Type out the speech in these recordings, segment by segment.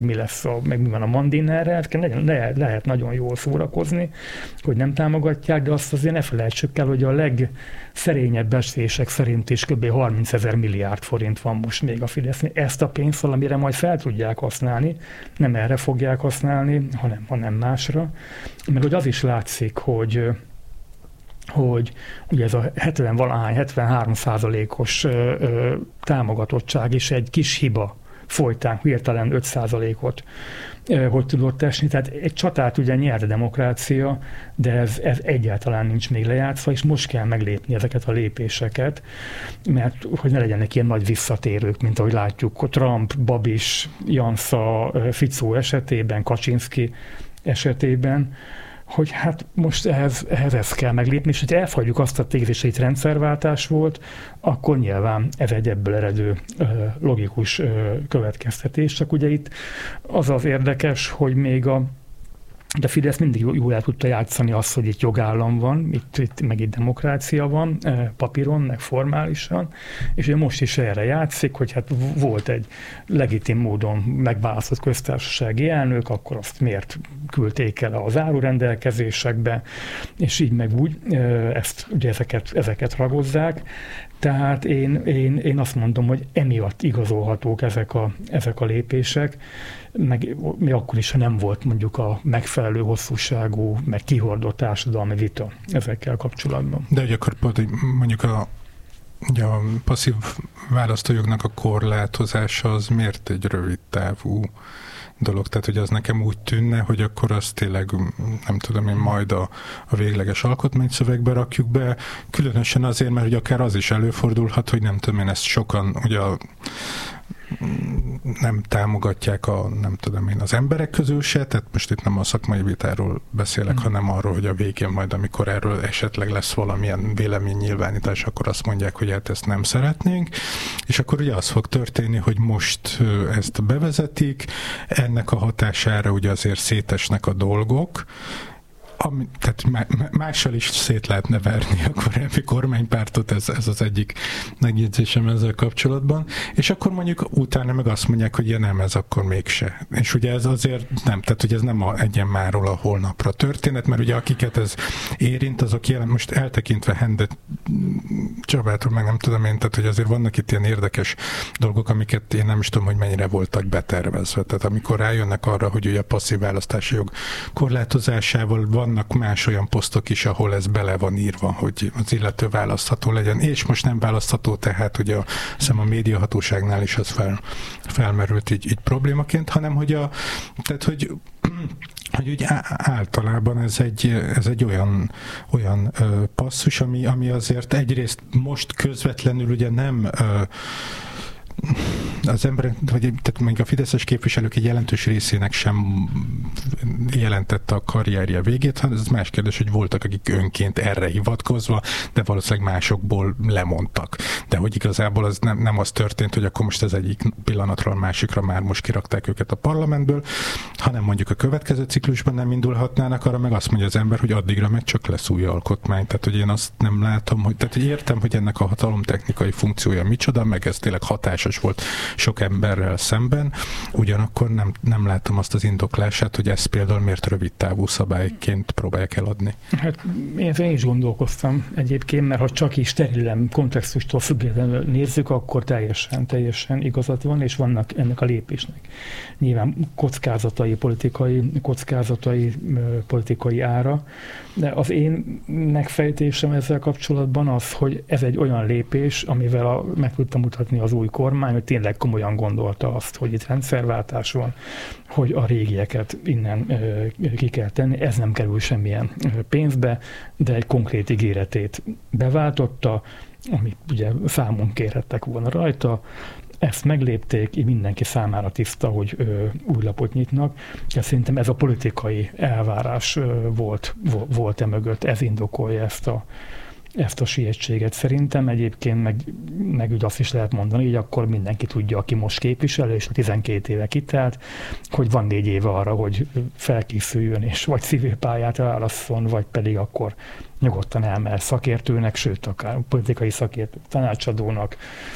mi lesz, meg mi van a Mandinerrel, lehet nagyon jól szórakozni, hogy nem támogatják, de azt azért ne felejtsük el, hogy a legszerényebb becslések szerint is kb. 30 000 milliárd forint van most még a Fidesznél. Ezt a pénzt valamire majd fel tudják használni, nem erre fogják használni, hanem másra. Meg hogy az is látszik, hogy ugye ez a 73%-os támogatottság is egy kis hiba folytán hirtelen 5%-ot hogy tudott esni. Tehát egy csatát ugye nyert a demokrácia, de ez egyáltalán nincs még lejátszva, és most kell meglépni ezeket a lépéseket, mert hogy ne legyenek ilyen nagy visszatérők, mint ahogy látjuk Trump, Babis, Jansa, Ficó esetében, Kaczynszki esetében, hogy hát most ehhez kell meglépni, és hogy elfogadjuk azt a tézést, hogy itt rendszerváltás volt, akkor nyilván ez egy ebből eredő logikus következtetés. Csak ugye itt az érdekes, hogy még de Fidesz mindig jól el tudta játszani azt, hogy itt jogállam van, itt demokrácia van, papíron, meg formálisan, és ugye most is erre játszik, hogy hát volt egy legitim módon megválasztott köztársasági elnök, akkor azt miért küldték el az árurendelkezésekbe, és így meg úgy, ugye ezeket ragozzák. Tehát én azt mondom, hogy emiatt igazolhatók ezek a lépések, meg mi akkor is, ha nem volt mondjuk a megfelelő hosszúságú, meg kihordott társadalmi vita ezekkel kapcsolatban. De hogy akkor mondjuk ugye a passzív választójognak a korlátozása az miért egy rövid távú dolog? Tehát, hogy az nekem úgy tűnne, hogy akkor azt tényleg, nem tudom én, majd a végleges alkotmányszövegbe rakjuk be, különösen azért, mert hogy akár az is előfordulhat, hogy nem tudom én, ezt sokan ugye nem támogatják az emberek közül se, tehát most itt nem a szakmai vitáról beszélek, hanem arról, hogy a végén majd, amikor erről esetleg lesz valamilyen véleménynyilvánítás, akkor azt mondják, hogy hát ezt nem szeretnénk, és akkor ugye az fog történni, hogy most ezt bevezetik, ennek a hatására ugye azért szétesnek a dolgok, tehát mással is szét lehetne verni a korábbi kormánypártot, ez az egyik megjegyzésem ezzel kapcsolatban, és akkor mondjuk utána meg azt mondják, hogy nem, ez akkor mégse. És ugye ez azért nem, tehát hogy ez nem egy ilyen máról a holnapra történet, mert ugye akiket ez érint, azok most eltekintve Hende Csabától, meg nem tudom én, tehát hogy azért vannak itt ilyen érdekes dolgok, amiket én nem is tudom, hogy mennyire voltak betervezve. Tehát amikor rájönnek arra, hogy ugye a passzív választási jog korlátozásával vannak más olyan posztok is, ahol ez bele van írva, hogy az illető választható legyen, és most nem választható, tehát ugye a médiahatóságnál is az felmerült így problémaként, hanem hogy hogy úgy általában ez egy olyan passzus, ami azért egyrészt most közvetlenül ugye nem az emberek, tehát még a fideszes képviselők egy jelentős részének sem jelentette a karrierje végét, hanem ez más kérdés, hogy voltak, akik önként erre hivatkozva, de valószínűleg másokból lemondtak. De hogy igazából az nem az történt, hogy akkor most az egyik pillanatról a másikra már most kirakták őket a parlamentből, hanem mondjuk a következő ciklusban nem indulhatnának, arra meg azt mondja az ember, hogy addigra meg csak lesz új alkotmány. Tehát, hogy én azt nem látom, hogy értem, hogy ennek a hatalomtechnikai funkciója micsoda, meg ez tényleg hatásos volt sok emberrel szemben, ugyanakkor nem látom azt az indoklását, hogy ezt például miért rövid távú szabályként próbálják eladni. Hát én is gondolkoztam egyébként, mert ha csak is sterilen kontextustól függetlenül nézzük, akkor teljesen igazat van, és vannak ennek a lépésnek. Nyilván politikai ára, de az én megfejtésem ezzel kapcsolatban az, hogy ez egy olyan lépés, amivel meg tudtam mutatni az új kormány, hogy tényleg komolyan gondolta azt, hogy itt rendszerváltás van, hogy a régieket innen ki kell tenni. Ez nem kerül semmilyen pénzbe, de egy konkrét ígéretét beváltotta, amit ugye számon kérhettek volna rajta. Ezt meglépték, így mindenki számára tiszta, hogy új lapot nyitnak. De szerintem ez a politikai elvárás volt mögött, ez indokolja ezt a sietséget. Szerintem egyébként meg úgy azt is lehet mondani, hogy akkor mindenki tudja, aki most képviselő, és 12 éve kitelt, hogy van 4 éve arra, hogy felkészüljön, és vagy civil pályát válasszon, vagy pedig akkor nyugodtan elmehet szakértőnek, sőt, akár politikai szakértő tanácsadónak,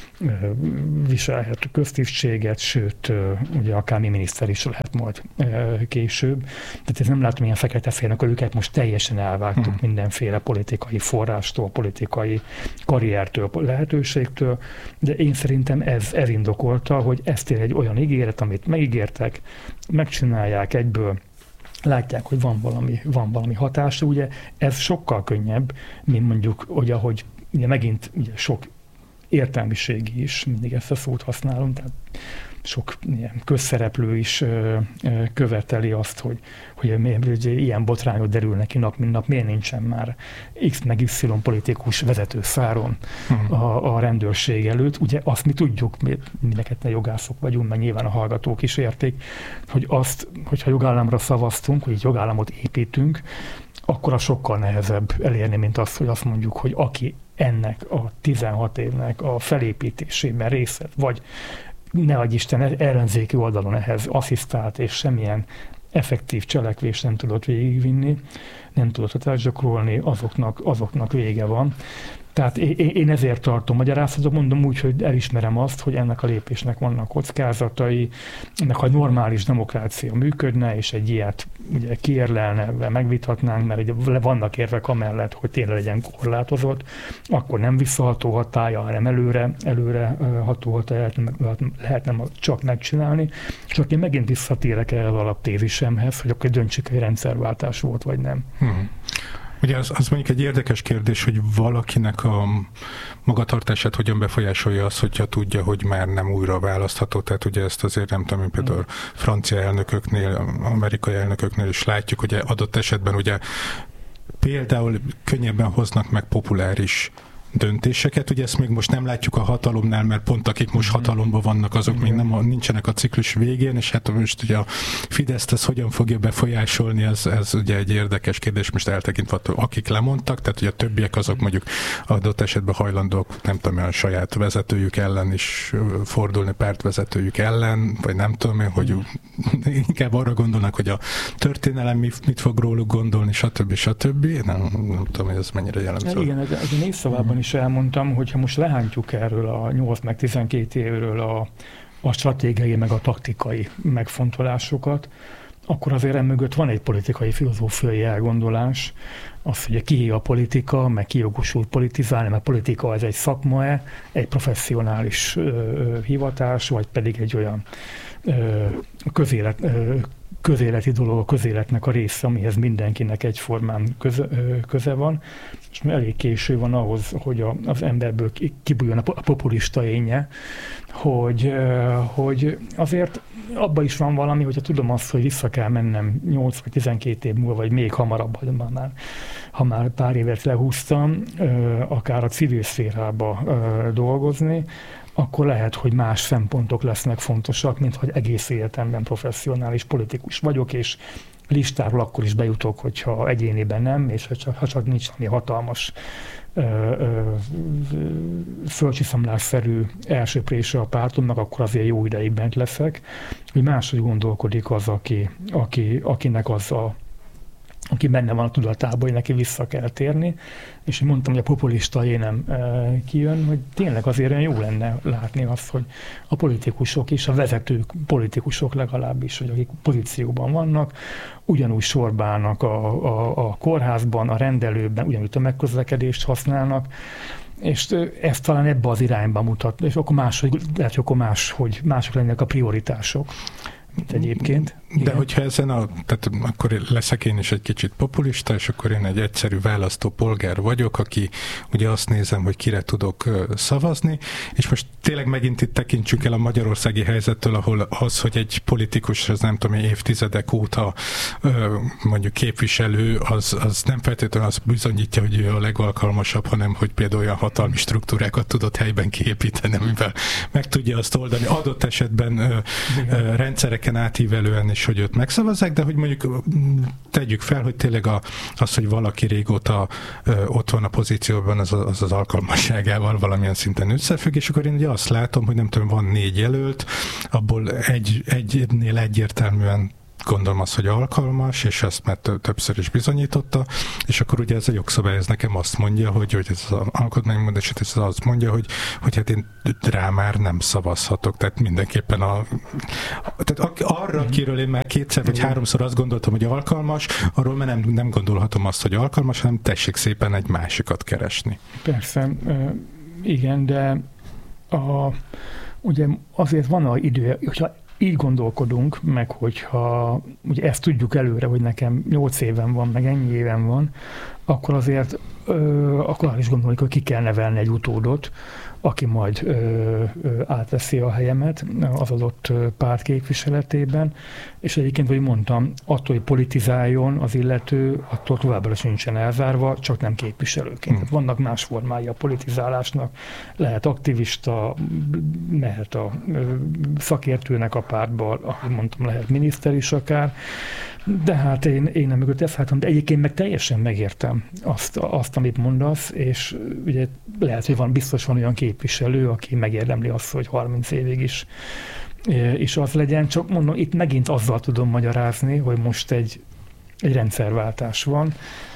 viselhet köztisztséget, sőt, ugye akár miniszter is lehet majd később. Tehát ez nem látom ilyen fekete-félnek, hogy őket most teljesen elvágtuk mindenféle politikai forrástól, politikai karriertől, lehetőségtől, de én szerintem ez indokolta, hogy ez tényleg egy olyan ígéret, amit megígértek, megcsinálják egyből, látják, hogy van valami hatása, ugye ez sokkal könnyebb, mint mondjuk, hogy ahogy ugye megint ugye sok értelmiségi is, mindig ezt a szót használom, tehát sok ilyen közszereplő is követeli azt, hogy ilyen botrányok derülnek ki nap, mint nap, miért nincsen már X meg Y politikus vezetőszáron a rendőrség előtt. Ugye azt mi tudjuk, mindenketten jogászok vagyunk, meg nyilván a hallgatók is érték, hogy azt, hogyha jogállamra szavaztunk, hogy jogállamot építünk, akkor a sokkal nehezebb elérni, mint azt, hogy azt mondjuk, hogy aki ennek a 16 évnek a felépítésében részt vett, vagy ne adj Isten, ellenzéki oldalon ehhez asszisztált, és semmilyen effektív cselekvést nem tudott végigvinni, nem tudott hatást gyakorolni, azoknak vége van. Tehát én ezért tartom magyarázatot, mondom úgy, hogy elismerem azt, hogy ennek a lépésnek vannak kockázatai, ennek a normális demokrácia működne, és egy ilyet ugye kiérlelne, megvitatnánk, mert ugye vannak érvek amellett, hogy tényleg legyen korlátozott, akkor nem visszaható hatálya, hanem előre ható hatálya lehetne csak megcsinálni. Csak én megint visszatérek el az alaptézisemhez, hogy akkor döntsük, hogy rendszerváltás volt, vagy nem. Ugye az mondjuk egy érdekes kérdés, hogy valakinek a magatartását hogyan befolyásolja az, hogyha tudja, hogy már nem újra választható. Tehát ugye ezt azért nem tudom, például francia elnököknél, amerikai elnököknél is látjuk, hogy adott esetben ugye például könnyebben hoznak meg populáris döntéseket. Ugye ezt még most nem látjuk a hatalomnál, mert pont akik most hatalomban vannak, azok még nincsenek a ciklus végén, és hát most ugye a Fideszt ez hogyan fogja befolyásolni, ez ugye egy érdekes kérdés, most eltekintve, akik lemondtak, tehát ugye a többiek azok mondjuk adott esetben hajlandók, nem tudom, a saját vezetőjük ellen is fordulni, pártvezetőjük ellen, vagy nem tudom én, hogy inkább arra gondolnak, hogy a történelem mit fog róluk gondolni, stb. Nem tudom, hogy ez mennyire jellemző. Igen, ez a népszavában is elmondtam, hogyha most lehántjuk erről a 8 meg 12 évről a stratégiai meg a taktikai megfontolásokat, akkor azért emögött van egy politikai filozófiai elgondolás, az, hogy ki a politika, meg ki jogosult politizálni, mert politika ez egy szakma-e, egy hivatás, vagy pedig egy olyan közéleti dolog, a közéletnek a része, amihez mindenkinek egyformán köze van, és elég késő van ahhoz, hogy az emberből kibújjon a populista énje, hogy azért abban is van valami, hogyha tudom azt, hogy vissza kell mennem 8 vagy 12 év múlva, vagy még hamarabb, ha már pár évet lehúztam, akár a civil szférába dolgozni, akkor lehet, hogy más szempontok lesznek fontosak, mint hogy egész életemben professzionális politikus vagyok, és listáról akkor is bejutok, hogyha egyéniben nem, és ha csak nincs valami hatalmas földcsiszamlásszerű elsöprése a pártomnak, akkor azért jó ideig bent leszek. Hogy máshogy gondolkodik az, akinek aki benne van a tudatában, hogy neki vissza kell térni, és én mondtam, hogy a populista énem kijön, hogy tényleg azért olyan jó lenne látni azt, hogy a politikusok és a vezetők politikusok legalábbis, hogy akik pozícióban vannak, ugyanúgy sorbálnak a kórházban, a rendelőben, ugyanúgy a megközlekedést használnak, és ez talán ebbe az irányba mutat, és akkor lehet, hogy mások lennek a prioritások, mint egyébként. De igen. Hogyha tehát akkor leszek én is egy kicsit populista, és akkor én egy egyszerű választópolgár vagyok, aki ugye azt nézem, hogy kire tudok szavazni, és most tényleg megint itt tekintsünk el a magyarországi helyzettől, ahol az, hogy egy politikus, az nem tudom, évtizedek óta mondjuk képviselő, az nem feltétlenül azt bizonyítja, hogy ő a legalkalmasabb, hanem hogy például olyan hatalmi struktúrákat tudott helyben kiépíteni, amivel meg tudja azt oldani. Adott esetben rendszereken átívelően is, hogy őt megszavazzák, de hogy mondjuk tegyük fel, hogy tényleg az, hogy valaki régóta ott van a pozícióban, az alkalmasságával valamilyen szinten összefügg, és akkor én ugye azt látom, hogy nem tudom, van 4 jelölt, abból egynél egyértelműen gondolom azt, hogy alkalmas, és ezt már többször is bizonyította, és akkor ugye ez a jogszabály ez nekem azt mondja, hogy ez az alkotmánymódosítás ez azt mondja, hogy hát én rá már nem szavazhatok, tehát mindenképpen tehát arra, akiről én már kétszer vagy háromszor azt gondoltam, hogy alkalmas, arról már nem gondolhatom azt, hogy alkalmas, hanem tessék szépen egy másikat keresni. Persze, igen, de ugye azért van az idő, hogyha így gondolkodunk, meg hogyha ugye ezt tudjuk előre, hogy nekem 8 éven van, meg ennyi éven van, akkor azért akkor is gondoljuk, hogy ki kell nevelni egy utódot, aki majd átveszi a helyemet az adott párt képviseletében, és egyébként, hogy mondtam, attól, hogy politizáljon az illető, attól továbbra is nincsen elzárva, csak nem képviselőként. Tehát vannak más formái a politizálásnak, lehet aktivista, mehet a szakértőnek a pártba, ahogy mondtam, lehet miniszter is akár, de hát én nem mögött ezt látom, de egyébként meg teljesen megértem azt, amit mondasz, és ugye lehet, hogy biztos van olyan képviselő, aki megérdemli azt, hogy 30 évig is az legyen, csak mondom, itt megint azzal tudom magyarázni, hogy most egy rendszerváltás van,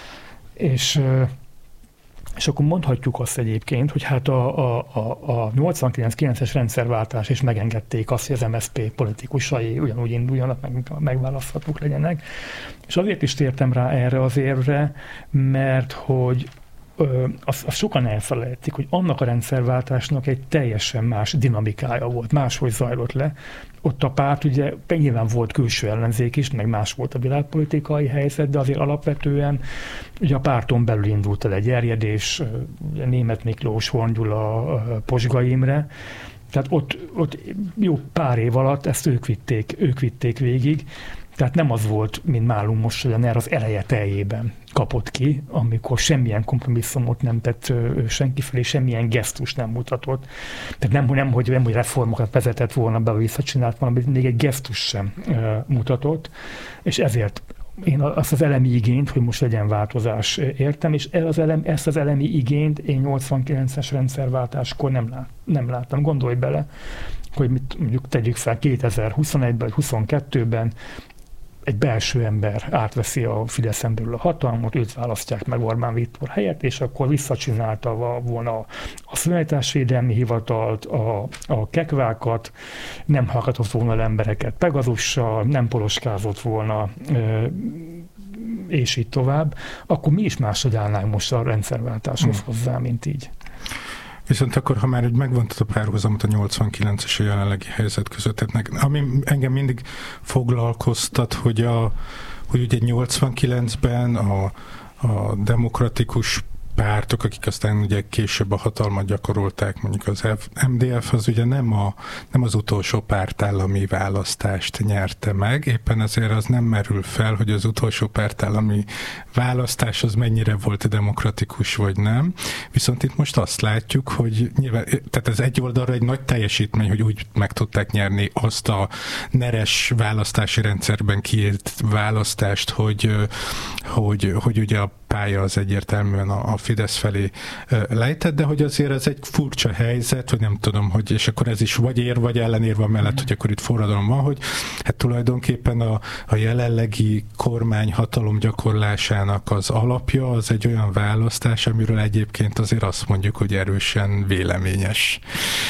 és akkor mondhatjuk azt egyébként, hogy hát a 89-9-es rendszerváltás is megengedték azt, hogy az MSZP politikusai ugyanúgy induljanak, megválaszthatók legyenek. És azért is tértem rá erre az érvre, mert hogy azt sokan elfelejtik, hogy annak a rendszerváltásnak egy teljesen más dinamikája volt, máshogy zajlott le. Ott a párt ugye nyilván volt külső ellenzék is, meg más volt a világpolitikai helyzet, de azért alapvetően ugye a párton belül indult el egy erjedés, Németh Miklós, Horn Gyula, Posgai Imre, tehát ott jó pár év alatt ezt ők vitték végig. Tehát nem az volt, mint nálunk most, hogy a NER az eleje teljében kapott ki, amikor semmilyen kompromisszumot nem tett senki felé, semmilyen gesztus nem mutatott. Tehát nem hogy reformokat vezetett volna be, vagy visszacsinált volna, még egy gesztus sem mutatott, és ezért én azt az elemi igényt, hogy most legyen változás, értem, és ezt az elemi igényt én 89-es rendszerváltáskor nem láttam. Gondolj bele, hogy mondjuk tegyük fel 2021-ben vagy 2022-ben egy belső ember átveszi a Fideszen belül a hatalmat, őt választják meg Orbán Viktor helyett, és akkor visszacsinálta volna a Szolidaritásvédelmi Hivatalt, a kekvákat, nem hallgatott volna el embereket Pegazussal, nem poloskázott volna, és így tovább, akkor mi is máshogy állnánk most a rendszerváltáshoz hozzá, mint így. Viszont akkor, ha már megvontad a párhuzamot a 89-es a jelenlegi helyzet között, tehát ami engem mindig foglalkoztat, hogy ugye 89-ben a demokratikus pártok, akik aztán ugye később a hatalmat gyakorolták, mondjuk az MDF, az ugye nem az utolsó pártállami választást nyerte meg, éppen ezért az nem merül fel, hogy az utolsó pártállami választás az mennyire volt demokratikus, vagy nem. Viszont itt most azt látjuk, hogy nyilván, tehát ez egy oldalra egy nagy teljesítmény, hogy úgy meg tudták nyerni azt a neres választási rendszerben kiírt választást, hogy ugye a pálya az egyértelműen a Fidesz felé lejtett, de hogy azért ez egy furcsa helyzet, hogy nem tudom, hogy és akkor ez is vagy ér, vagy ellenérve mellett, hogy akkor itt forradalom van, hogy hát tulajdonképpen a jelenlegi kormány hatalom gyakorlásának az alapja az egy olyan választás, amiről egyébként azért azt mondjuk, hogy erősen véleményes.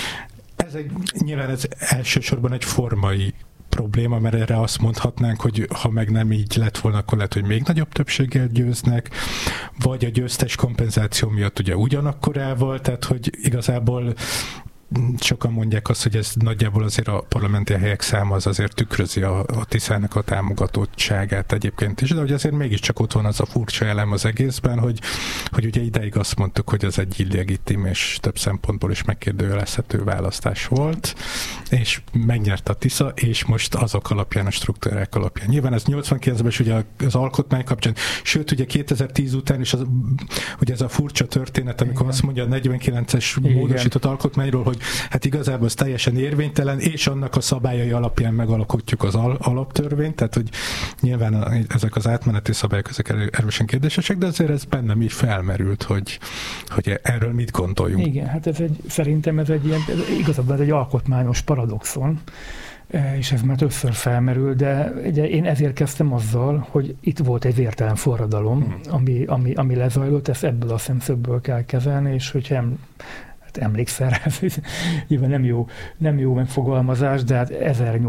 Nyilván ez elsősorban egy formai probléma, mert erre azt mondhatnánk, hogy ha meg nem így lett volna, akkor lehet, hogy még nagyobb többséggel győznek, vagy a győztes kompenzáció miatt ugye ugyanakkorával, tehát hogy igazából sokan mondják azt, hogy ez nagyjából azért a parlamenti helyek száma az azért tükrözi a Tiszának a támogatottságát egyébként is, de hogy azért mégiscsak ott van az a furcsa elem az egészben, hogy ugye ideig azt mondtuk, hogy ez egy illegitim és több szempontból is megkérdőjelezhető választás volt, és megnyert a Tisza, és most azok alapján, a struktúrák alapján. Nyilván ez 89-ben is ugye az alkotmány kapcsán, sőt ugye 2010 után is ugye ez a furcsa történet, amikor azt mondja a 49-es módosított alkotmányról, hogy hát igazából ez teljesen érvénytelen, és annak a szabályai alapján megalkotjuk az alaptörvényt, tehát hogy nyilván ezek az átmeneti szabályok, ezek erősen kérdésesek, de azért ez bennem így felmerült, hogy erről mit gondoljunk. Igen, hát szerintem ez egy ilyen, igazából ez egy alkotmányos paradoxon, és ez már többször felmerül, de ugye én ezért kezdtem azzal, hogy itt volt egy vértelen forradalom, ami lezajlott, ezt ebből a szemszögből kell kezelni, és hogyha emlékszel rá, nyilván nem jó megfogalmazás, de hát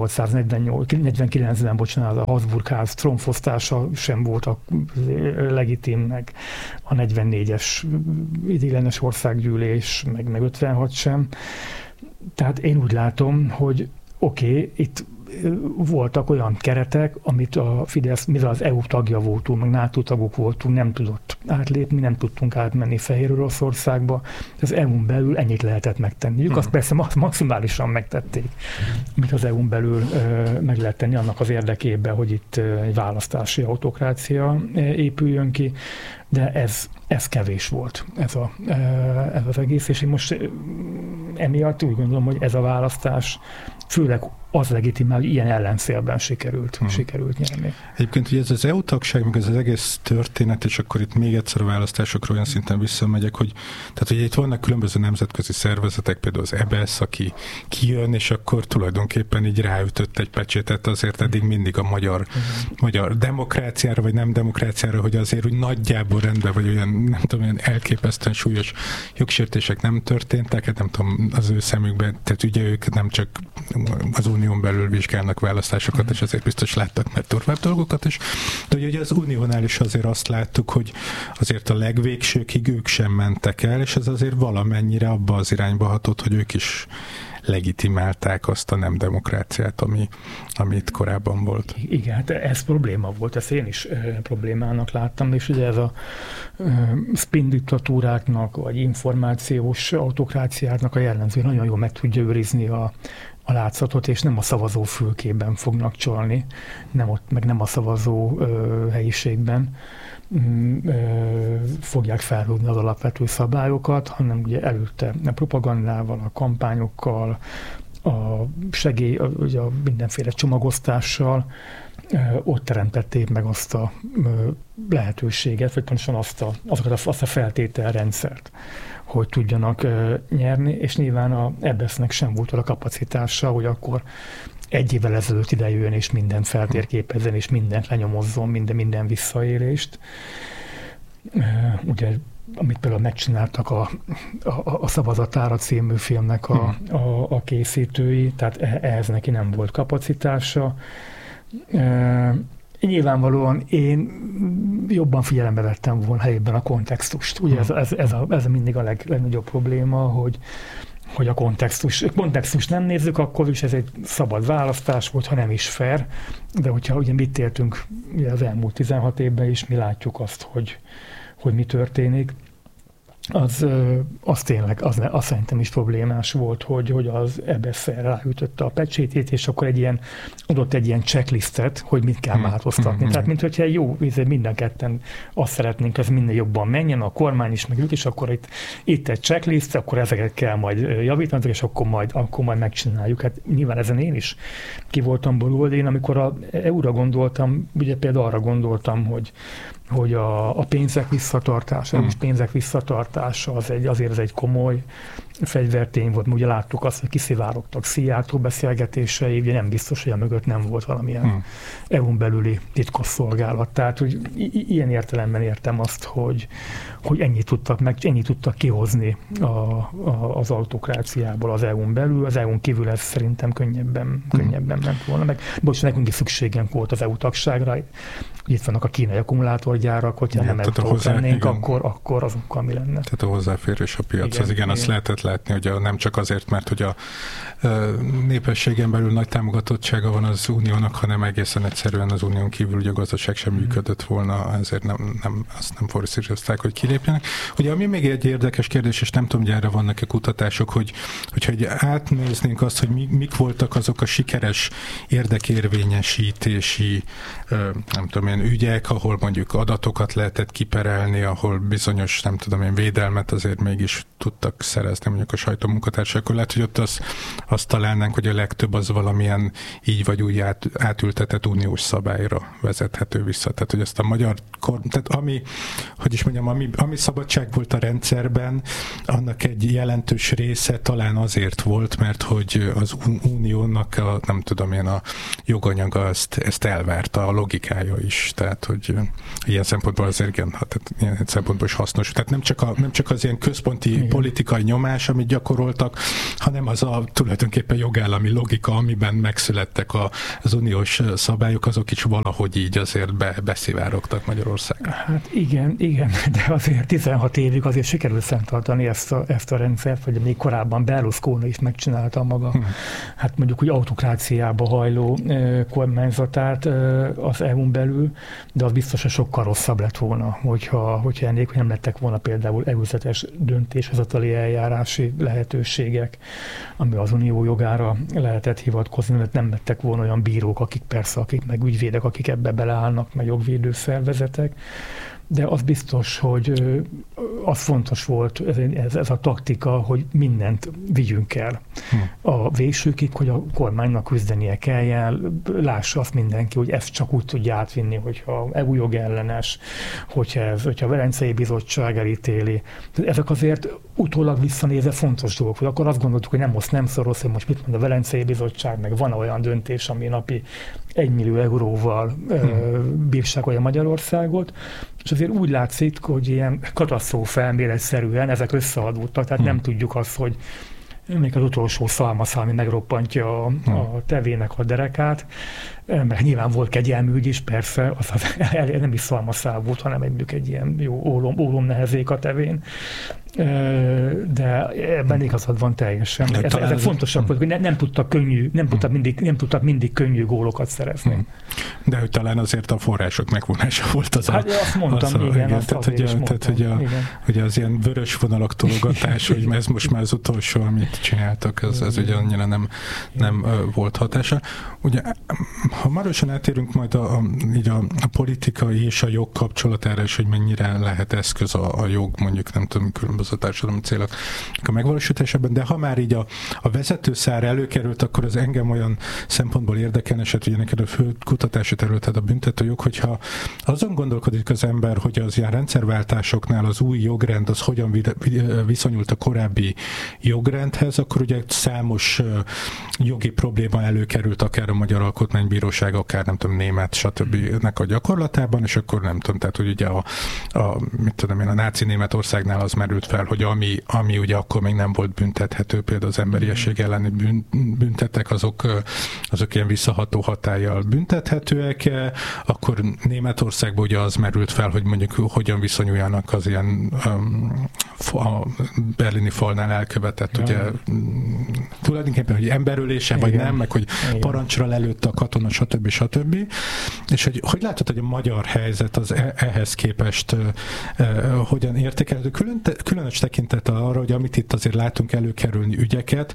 1849-ben, bocsánat, a Habsburg-ház trónfosztása sem volt a legitim, meg a 44-es ideiglenes országgyűlés, meg 56 sem. Tehát én úgy látom, hogy oké, itt voltak olyan keretek, amit a Fidesz, mivel az EU tagja voltunk, meg NATO tagok voltunk, nem tudott átlépni, nem tudtunk átmenni Fehér Oroszországba. Az EU-n belül ennyit lehetett megtenni. Ők azt persze maximálisan megtették, amit az EU-n belül meg lehet tenni annak az érdekében, hogy itt egy választási autokrácia épüljön ki, de ez kevés volt, ez az egész, és én most emiatt úgy gondolom, hogy ez a választás főleg az legitimál, hogy ilyen ellenszélben sikerült nyerni. Egyébként ugye ez az EU tagság, meg ez az egész történet, és akkor itt még egyszer a választásokra olyan szinten visszamegyek, hogy tehát ugye itt vannak különböző nemzetközi szervezetek, például az EBS, aki kijön, és akkor tulajdonképpen így ráütött egy pecsétet azért eddig mindig a magyar demokráciára, vagy nem demokráciára, hogy azért úgy nagyjából rendben, vagy olyan, nem tudom, olyan elképesztően súlyos jogsértések nem történtek, hát nem tudom, az ő szemükben, tehát ugye ők nem csak az unión belül vizsgálnak választásokat, és azért biztos láttak már durvább dolgokat is. De ugye az uniónál is azért azt láttuk, hogy azért a legvégsőkig ők sem mentek el, és ez azért valamennyire abba az irányba hatott, hogy ők is legitimálták azt a nem demokráciát, ami itt korábban volt. Igen, hát ez probléma volt, ezt én is problémának láttam, és ugye ez a spin diktatúráknak, vagy információs autokráciáknak a jellemző nagyon jól meg tudja őrizni a látszatot, és nem a szavazófülkében fognak csalni, nem a szavazó helyiségben fogják felrúgni az alapvető szabályokat, hanem ugye előtte a propagandával, a kampányokkal, ugye a mindenféle csomagosztással ott teremtették meg azt a lehetőséget, vagy pontosan azt a feltételrendszert, hogy tudjanak nyerni, és nyilván a EBS-nek sem volt a kapacitása, hogy akkor egy évvel ezelőtt idejöjjön, és mindent feltérképezzen, és mindent lenyomozzon, minden visszaélést. Ugye, amit például megcsináltak a Szavazatára című filmnek a készítői, tehát ehhez neki nem volt kapacitása. Nyilvánvalóan én jobban figyelembe vettem volna helyében a kontextust. Ugye ez mindig a legnagyobb probléma, hogy a kontextust nem nézzük, akkor is ez egy szabad választás volt, ha nem is fair, de hogyha ugye mit éltünk ugye az elmúlt 16 évben is, mi látjuk azt, hogy mi történik. Az tényleg, az szerintem is problémás volt, hogy az EBS-szel ráütötte a pecsétét, és akkor adott egy ilyen checklistet, hogy mit kell változtatni. Tehát, mint hogyha minden ketten azt szeretnénk, ez minden jobban menjen, a kormány is, meg ők is, akkor itt egy checklist, akkor ezeket kell majd javítani, és akkor majd megcsináljuk. Hát nyilván ezen én is ki voltam borulva, én amikor a EU-ra gondoltam, ugye például arra gondoltam, hogy a pénzek visszatartása, és pénzek visszatartása azért egy komoly fegyvertény volt. Ugye láttuk azt, hogy kiszivárogtak Szijjártó beszélgetései, ugye nem biztos, hogy a mögött nem volt valamilyen EU-n belüli titkosszolgálat. Tehát, hogy ilyen értelemben értem azt, hogy ennyit tudtak kihozni az autokráciából az EU-n belül, az EU-n kívül ez szerintem könnyebben ment volna. Meg nekünk is szükségünk volt az EU tagságra, itt vannak a kínai akkumulátorgyárak, hogyha nem EU-tól lennénk, akkor azokkal mi lenne. Tehát a hozzáférés a piachoz, igen, azt lehetett látni, hogy nem csak azért, mert hogy a népességen belül nagy támogatottsága van az uniónak, hanem egészen egyszerűen az unión kívül ugye a gazdaság sem működött volna, ezért azt nem forszírozták, hogy kilépjenek. Ugye ami még egy érdekes kérdés, és nem tudom, hogy erre vannak-e kutatások, hogy átnéznénk azt, hogy mik voltak azok a sikeres érdekérvényesítési nem tudom én, ügyek, ahol mondjuk adatokat lehetett kiperelni, ahol bizonyos, nem tudom én, védelmet azért mégis tudtak szerezni mondjuk a sajtómunkatársak, akkor lehet, hogy ott azt találnánk, hogy a legtöbb az valamilyen így vagy úgy átültetett uniós szabályra vezethető vissza. Tehát, hogy ezt a magyar tehát ami szabadság volt a rendszerben, annak egy jelentős része talán azért volt, mert hogy az uniónak a joganyaga ezt elvárta, a logikája is. Tehát, hogy ilyen szempontból azért igen, ilyen szempontból is hasznos. Tehát nem csak az ilyen központi politikai nyomás, amit gyakoroltak, hanem az a tulajdonképpen jogállami logika, amiben megszülettek az uniós szabályok, azok is valahogy így azért beszivárogtak Magyarországra. Hát igen, de azért 16 évig azért sikerült fenntartani ezt a rendszert, vagy még korábban Berlusconi is megcsinálta maga, hát mondjuk úgy autokráciába hajló kormányzatát az EU-n belül, de az biztos, hogy sokkal rosszabb lett volna, hogyha ennél nem lettek volna például előzetes döntéshozatali eljárási lehetőségek, ami az unió jogára lehetett hivatkozni, mert nem lettek volna olyan bírók, akik meg ügyvédek, akik ebbe beleállnak, meg jogvédő szervezetek. De az biztos, hogy az fontos volt, ez a taktika, hogy mindent vigyünk el a végsőkig, hogy a kormánynak küzdenie kelljen, lássa azt mindenki, hogy ezt csak úgy tudja átvinni, hogyha EU jogellenes, hogyha a Velencei Bizottság elítéli. Ezek azért utólag visszanézve fontos dolgok, hogy akkor azt gondoltuk, hogy nem szoros, hogy most mit mond a Velencei Bizottság, meg van olyan döntés, ami napi 1 millió euróval bírságolja Magyarországot, és azért úgy látszik, hogy ilyen katasztrófa elméletszerűen ezek összeadódtak, tehát nem tudjuk azt, hogy még az utolsó szalmaszál, ami megroppantja a tevének a derekát, mert nyilván volt kegyelmű ügy is, persze, az nem is szalmaszál volt, hanem egy ilyen jó ólom nehezék a tevén. De ebben igazad van teljesen. Ezek fontosak, hogy nem tudtak mindig könnyű gólokat szerezni. De hogy talán azért a források megvonása volt az hát azt mondtam, igen. Hogy az ilyen vörös vonalak tologatás, hogy ez most már az utolsó, amit csináltak, ez ugye annyira nem volt hatása. Ugye, ha marosan átérünk majd a politikai és a jog kapcsolatára, és hogy mennyire lehet eszköz a jog, mondjuk nem tudom, különböző társadalmi célok a megvalósításában, de ha már így a vezetőszár előkerült, akkor az engem olyan szempontból érdekelne, és ugye neked a fő kutatási területed a büntetőjog, hogyha azon gondolkodik az ember, hogy az ilyen rendszerváltásoknál az új jogrend az hogyan viszonyult a korábbi jogrendhez, akkor ugye számos jogi probléma előkerült, akár a Magyar Alkotmánybíróság, akár nem tudom, német, stb. A gyakorlatában, és akkor nem tudom, tehát hogy ugye a náci Németországnál az merült fel, hogy ami ugye akkor még nem volt büntethető, például az emberiesség elleni büntetek, azok ilyen visszaható hatállyal büntethetőek, akkor Németországban ugye az merült fel, hogy mondjuk hogyan viszonyuljanak az ilyen a berlini falnál elkövetett, ugye tulajdonképpen, hogy emberölése, vagy nem, meg hogy parancsra lelőtte a katona, stb. És hogy látod, hogy a magyar helyzet az ehhez képest hogyan értékelhető, különös tekintettel arra, hogy amit itt azért látunk előkerülni ügyeket,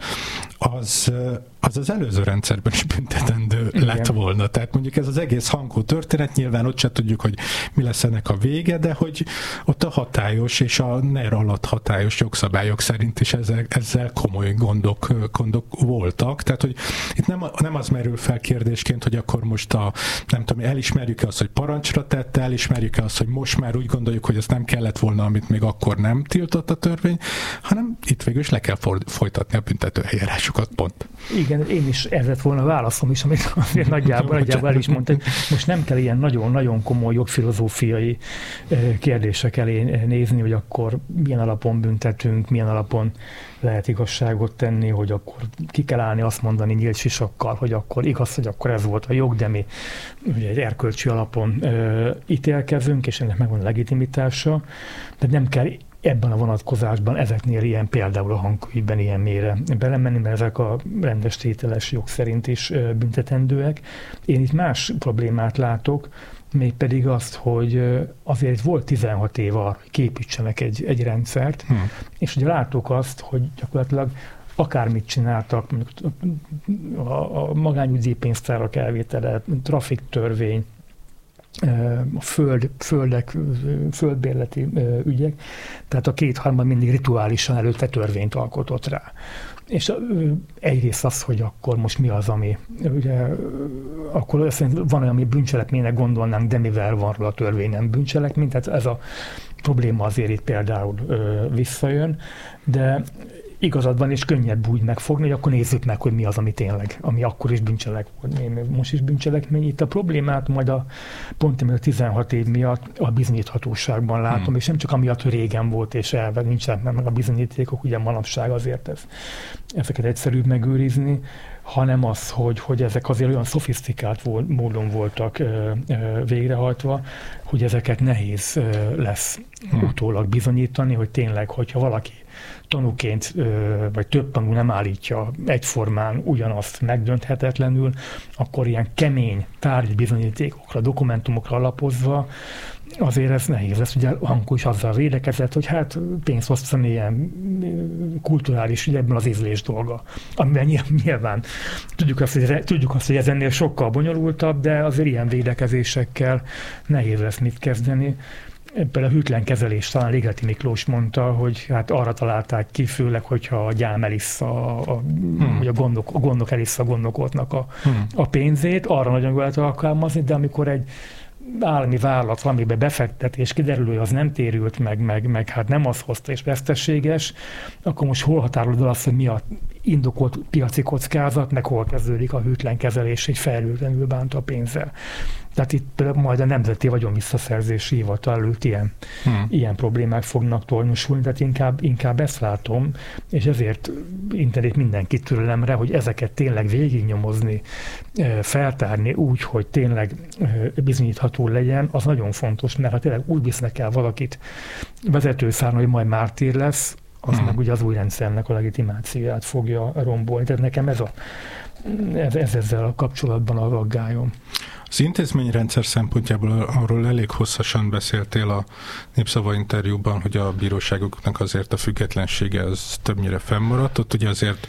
az előző rendszerben is büntetendő lett volna. Tehát mondjuk ez az egész hangó történet, nyilván ott se tudjuk, hogy mi lesz ennek a vége, de hogy ott a hatályos és a NER alatt hatályos jogszabályok szerint is ezzel komoly gondok voltak. Tehát, hogy itt nem az merül fel kérdésként, hogy akkor most nem tudom, elismerjük-e azt, hogy parancsra tette, elismerjük-e azt, hogy most már úgy gondoljuk, hogy ez nem kellett volna, amit még akkor nem tiltott a törvény, hanem itt végül is le kell folytatni a büntető eljárásokat, pont. Igen, én is ez lett volna a válaszom is, amit azért nagyjából el is mondtam. Most nem kell ilyen nagyon-nagyon komoly jogfilozófiai kérdések elé nézni, hogy akkor milyen alapon büntetünk, milyen alapon lehet igazságot tenni, hogy akkor ki kell állni azt mondani nyílt sisakkal, hogy akkor igaz, hogy akkor ez volt a jog, de mi ugye egy erkölcsi alapon ítélkezünk, és ennek megvan a legitimitása, de nem kell ebben a vonatkozásban ezeknél ilyen, például a hangügyben ilyen mélyre belemenni, mert ezek a rendes tételes jog szerint is büntetendőek. Én itt más problémát látok, mégpedig azt, hogy azért volt 16 év arra, hogy képítsenek egy rendszert, és ugye látok azt, hogy gyakorlatilag akármit csináltak, a magányügyi pénztárak elvétele, trafiktörvény, a földbérleti ügyek, tehát a kétharmad mindig rituálisan előtte törvényt alkotott rá. És egyrészt az, hogy akkor most mi az, ami ugye, akkor van olyan, ami bűncselekménynek gondolnánk, de mivel van róla a törvény, nem bűncselekmény, tehát ez a probléma azért itt például visszajön, de igazad van, és könnyebb úgy megfogni, hogy akkor nézzük meg, hogy mi az, ami tényleg, ami akkor is bűncselekmény, most is bűncselekmény. Itt a problémát majd pont a 16 év miatt a bizonyíthatóságban látom, és nem csak amiatt, hogy régen volt, és nincsenek meg a bizonyítékok, ugye manapság azért ezeket egyszerűbb megőrizni, hanem az, hogy ezek azért olyan szofisztikált módon voltak végrehajtva, hogy ezeket nehéz lesz utólag bizonyítani, hogy tényleg, hogyha valaki tanúként, vagy több tanú nem állítja egyformán ugyanazt megdönthetetlenül, akkor ilyen kemény tárgyi bizonyítékokra, dokumentumokra alapozva azért ez nehéz lesz. Ugye Hankó is azzal védekezett, hogy hát pénzt osztani ilyen kulturális ügyekben az ízlés dolga. Amiben nyilván tudjuk azt, hogy ez ennél sokkal bonyolultabb, de azért ilyen védekezésekkel nehéz lesz mit kezdeni. Például a hűtlen kezelés, talán Ligeti Miklós mondta, hogy hát arra találták ki, főleg, hogyha a gyám elissza, hogy a gondok elissza a gondnokotnak a pénzét, arra nagyon jól lehet alkalmazni, de amikor egy állami vállalat valamibe befektet, és kiderül, hogy az nem térült meg hát nem az hozta, és veszteséges, akkor most hol határolod el azt, hogy mi a indokolt piaci kockázat, meg hol kezdődik a hűtlen kezelés, egy felelőtlenül bánt a pénzzel. Tehát itt majd a Nemzeti Vagyonvisszaszerzési Hivatal előtt ilyen problémák fognak tornyosulni, tehát inkább ezt látom, és ezért intenék mindenkit türelemre, hogy ezeket tényleg végignyomozni, feltárni úgy, hogy tényleg bizonyítható legyen, az nagyon fontos, mert ha tényleg úgy visznek el valakit vezetőszáron, hogy majd mártír lesz, az meg ugye az új rendszernek a legitimációját fogja rombolni. Tehát nekem ez ezzel a kapcsolatban az aggályom. Az intézményrendszer szempontjából arról elég hosszasan beszéltél a Népszava interjúban, hogy a bíróságoknak azért a függetlensége az többnyire fennmaradt. Ott ugye azért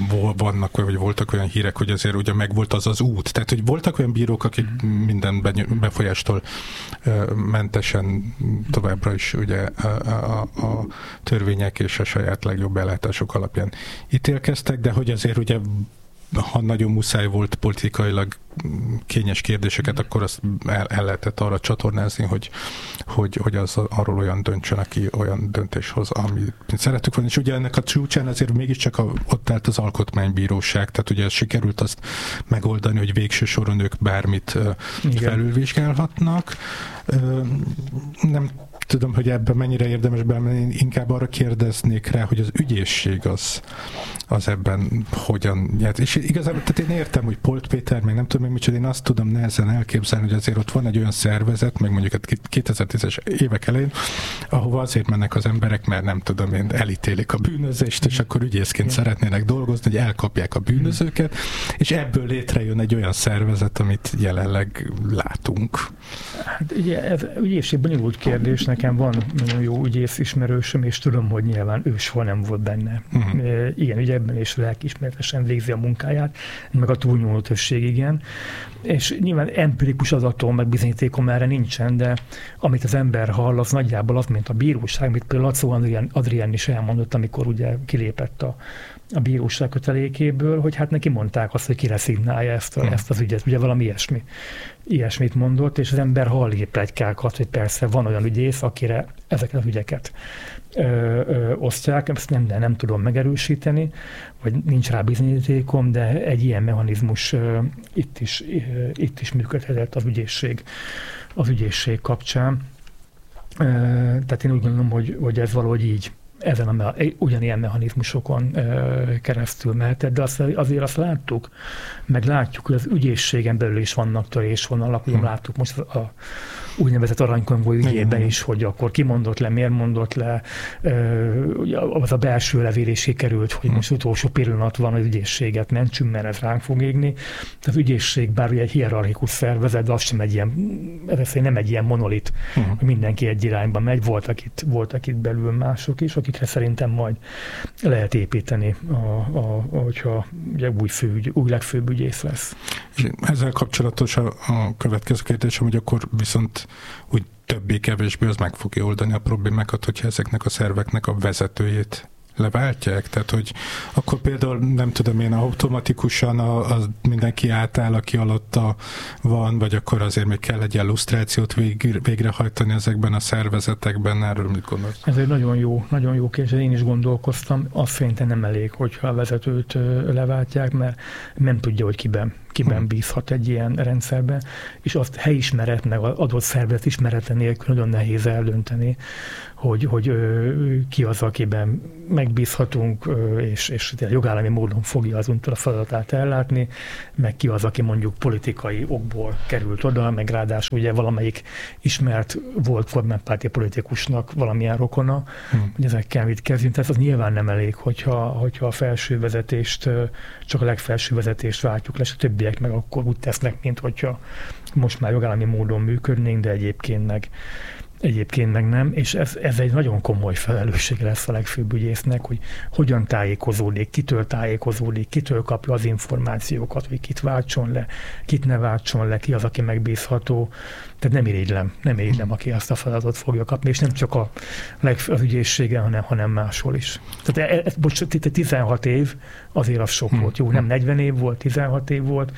voltak olyan hírek, hogy azért ugye megvolt az út. Tehát, hogy voltak olyan bírók, akik minden befolyástól mentesen továbbra is ugye a törvények és a saját legjobb ellátások alapján ítélkeztek, de hogy azért ugye ha nagyon muszáj volt politikailag kényes kérdéseket, akkor azt el lehetett arra csatornázni, hogy az arról olyan döntsön, aki olyan döntés hoz, amit szerettük volna. És ugye ennek a csúcsán azért mégiscsak ott állt az alkotmánybíróság, tehát ugye sikerült azt megoldani, hogy végső soron ők bármit felülvizsgálhatnak. Nem tudom, hogy ebben mennyire érdemes belemenni, inkább arra kérdeznék rá, hogy az ügyészség az ebben hogyan nyert. És igazából tehát én értem, hogy Polt Péter, meg nem tudom még micsoda, én azt tudom nehezen elképzelni, hogy azért ott van egy olyan szervezet, meg mondjuk a 2010-es évek elején, ahova azért mennek az emberek, mert nem tudom én, elítélik a bűnözést, és akkor ügyészként szeretnének dolgozni, hogy elkapják a bűnözőket, és ebből létrejön egy olyan szervezet, amit jelenleg látunk. Hát ugye ez ügyészség bonyolult kérdés, nekem van nagyon jó ügyész ismerősöm, és tudom, hogy nyilván ő soha nem volt benne. Igen, ügyekben és lelkiismeretesen végzi a munkáját, meg a túlnyúló többség igen. És nyilván empirikus adatom, meg bizonyítékom erre nincsen, de amit az ember hall, az nagyjából az, mint a bíróság, amit például Lacó Adrián is elmondott, amikor ugye kilépett a bíróság kötelékéből, hogy hát neki mondták azt, hogy kire szignálja ezt az ügyet, ugye valami ilyesmit mondott, és az ember hall pletykákat, hogy persze van olyan ügyész, akire ezeket az ügyeket osztják, ezt nem tudom megerősíteni, vagy nincs rá bizonyítékom, de egy ilyen mechanizmus itt is működhetett az ügyészség kapcsán. Tehát én úgy gondolom, hogy ez valahogy így ugyanilyen mechanizmusokon keresztül mehetett, de azért azt láttuk, meg látjuk, hogy az ügyészségen belül is vannak törésvonalak, ugye láttuk most úgynevezett aranykonvoj ügyében is, hogy akkor ki mondott le, miért mondott le, az a belső levél is kikerült, hogy most utolsó pillanat van, az ügyészséget mentsünk, mert ez ránk fog égni. Az ügyészség, bár ugye egy hierarchikus szervezet, de az sem egy ilyen, nem egy ilyen monolit, hogy mindenki egy irányba megy, voltak itt belül mások is, akikre szerintem majd lehet építeni, hogyha ugye új legfőbb ügyész lesz. Ezzel kapcsolatos a következő kérdésem, hogy akkor viszont úgy többé-kevésbé az meg fogja oldani a problémákat, hogyha ezeknek a szerveknek a vezetőjét leváltják? Tehát, hogy akkor például nem tudom én, automatikusan mindenki átáll, aki alatta van, vagy akkor azért még kell egy ilyen lusztrációt végrehajtani ezekben a szervezetekben, erről mit gondolsz? Ez egy nagyon jó kérdés, én is gondolkoztam, azt szerintem nem elég, hogyha a vezetőt leváltják, mert nem tudja, hogy kiben bízhat egy ilyen rendszerben, és azt helyismeret, meg az adott szervezet ismerete nélkül nagyon nehéz eldönteni, hogy ki az, akiben megbízhatunk, és jogállami módon fogja az a feladatát ellátni, meg ki az, aki mondjuk politikai okból került oda, meg ráadásul ugye valamelyik ismert volt kormánypárti politikusnak valamilyen rokona, hogy ezekkel mit kezdjünk. Tehát az nyilván nem elég, hogyha a felső vezetést, csak a legfelső vezetést váltjuk le, és a többiek meg akkor úgy tesznek, mint hogyha most már jogállami módon működnénk, de egyébként meg nem, és ez egy nagyon komoly felelősség lesz a legfőbb ügyésznek, hogy hogyan tájékozódik, kitől kapja az információkat, hogy kit váltson le, kit ne váltson le, ki az, aki megbízható. Tehát nem irigylem, aki ezt a feladatot fogja kapni, és nem csak az ügyészségen, hanem máshol is. Tehát itt 16 év azért az sok volt. Jó, nem 40 év volt, 16 év volt,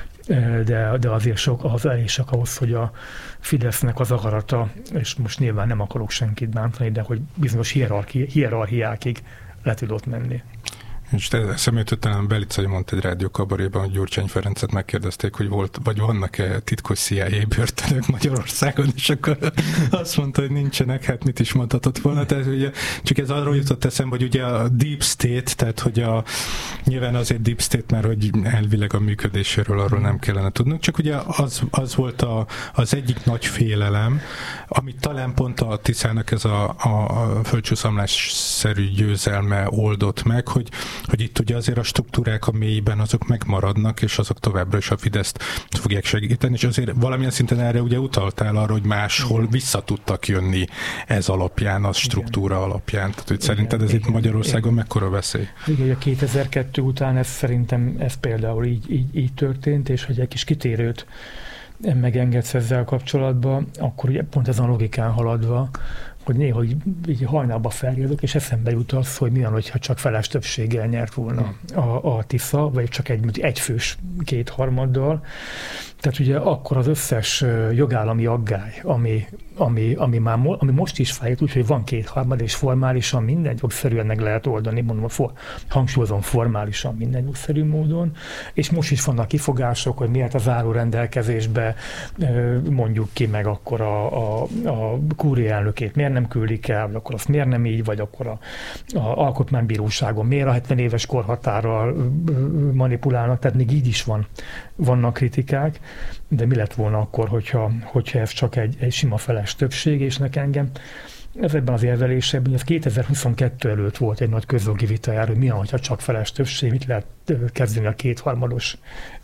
de azért elég sok ahhoz, hogy a Fidesznek az akarata, és most nyilván nem akarok senkit bántani, de hogy bizonyos hierarchiákig le tudott menni. És eszembe jutott, talán Belica mondta egy rádiókabaréban, hogy Gyurcsány Ferencet megkérdezték, hogy vannak-e titkos CIA börtönök Magyarországon, és akkor azt mondta, hogy nincsenek, hát mit is mondhatott volna. Tehát ugye, csak ez arról jutott eszembe, hogy ugye a Deep State, tehát hogy nyilván azért Deep State, mert hogy elvileg a működéséről arról nem kellene tudnunk, csak ugye az volt az egyik nagy félelem, amit talán pont a Tiszának ez a földcsúszamlás-szerű győzelme oldott meg, hogy itt ugye azért a struktúrák a mélyben azok megmaradnak, és azok továbbra is a Fideszt fogják segíteni, és azért valamilyen szinten erre ugye utaltál arra, hogy máshol vissza tudtak jönni ez alapján, a struktúra alapján. Tehát, hogy szerinted ez itt Magyarországon mekkora veszély? Igen, a 2002 után szerintem ez például így történt, és hogy egy kis kitérőt megengedsz ezzel kapcsolatban, akkor ugye pont ezen a logikán haladva, hogy néha így hajnalba feljövök, és eszembe jut az, hogy milyen, hogyha csak feles többséggel nyert volna a Tisza, vagy csak egyfős kétharmaddal. Tehát ugye akkor az összes jogállami aggály, ami most is fájt, úgyhogy van kétharmad, és formálisan minden jogszerűen meg lehet oldani, mondom, hangsúlyozom, formálisan minden jogszerű módon, és most is vannak kifogások, hogy miért a záró rendelkezésbe mondjuk ki meg akkor a kúria elnökét miért nem küldik el, vagy akkor azt miért nem így, vagy akkor a alkotmánybíróságon miért a 70 éves korhatárral manipulálnak, tehát még így is vannak kritikák, de mi lett volna akkor, hogyha ez csak egy sima feles többség, és engem ez ebben az érvelésben, hogy ez 2022 előtt volt egy nagy közjogi vita erről, hogy milyen, hogyha csak feles többség, mit lehet kezdeni a kétharmados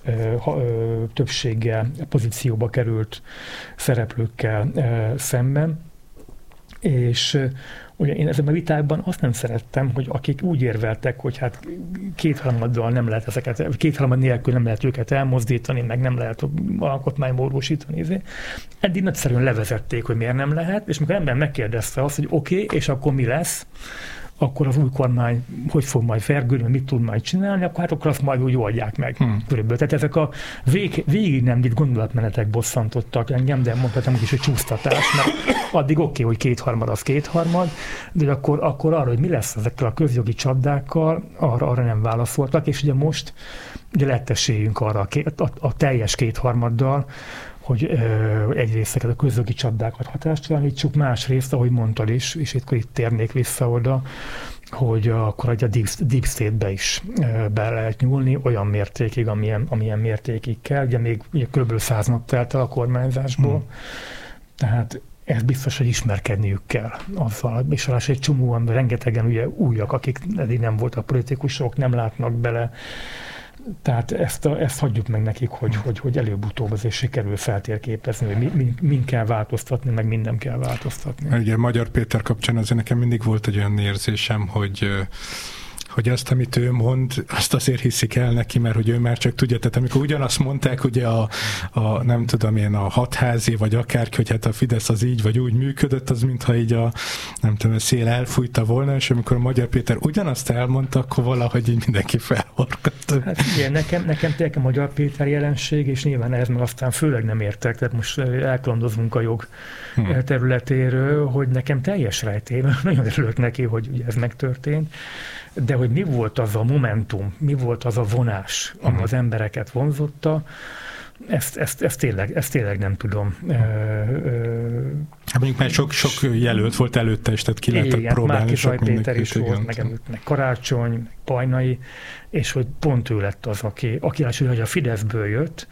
többséggel, pozícióba került szereplőkkel szemben. És ugye én ezekben a vitákban azt nem szerettem, hogy akik úgy érveltek, hogy hát kétharmaddal nem lehet ezeket, kétharmad nélkül nem lehet őket elmozdítani, meg nem lehet alkotmánymódosítani. Eddig nagyszerűen levezették, hogy miért nem lehet, és mikor ember megkérdezte azt, hogy oké, és akkor mi lesz, akkor az új kormány hogy fog majd vergődni, mit tud majd csinálni, akkor azt majd úgy oldják meg. Körülbelül. Tehát ezek a végig nem vitt gondolatmenetek bosszantottak engem, de mondhatom is, hogy csúsztatás, mert addig oké, hogy kétharmad az kétharmad, de akkor arra, hogy mi lesz ezekkel a közjogi csapdákkal, arra nem válaszoltak, és ugye most ugye lett esélyünk arra a teljes kétharmaddal, hogy egyrészt ezeket a közjogi csapdákat hatástalanítsuk, másrészt, ahogy mondtad is, és itt térnék vissza oda, hogy akkor a Deep State-be is be lehet nyúlni olyan mértékig, amilyen mértékig kell. Ugye még kb. 100 nap telt el a kormányzásból, Tehát ez biztos, hogy ismerkedniük kell azzal, és egy csomóan, rengetegen ugye újak, akik eddig nem voltak politikusok, nem látnak bele. Tehát ezt hagyjuk meg nekik, hogy előbb-utóbb azért sikerül feltérképezni, hogy min kell változtatni, meg minden kell változtatni. Ugye Magyar Péter kapcsán azért nekem mindig volt egy olyan érzésem, hogy azt, amit ő mond, azt azért hiszik el neki, mert hogy ő már csak tudja. Tehát amikor ugyanazt mondták, ugye nem tudom én, a hatházi, vagy akárki, hogy hát a Fidesz az így vagy úgy működött, az mintha így nem tudom, a szél elfújta volna, és amikor a Magyar Péter ugyanazt elmondta, akkor valahogy így mindenki felhorkadt. Hát igen, nekem tényleg a Magyar Péter jelenség, és nyilván ez meg aztán főleg nem értek, tehát most elkalandozunk a jog területéről, hogy nekem teljes rejtély, nagyon örülök neki, hogy ugye ez megtörtént, de hogy mi volt az a momentum, mi volt az a vonás, ami az embereket vonzotta, ezt tényleg nem tudom. Mondjuk már sok jelölt volt előtte is, tehát ki lehetett próbálni. Márki Zaj Péter is volt, meg Karácsony, meg Pajnai, és hogy pont ő lett az, aki hogy a Fideszből jött,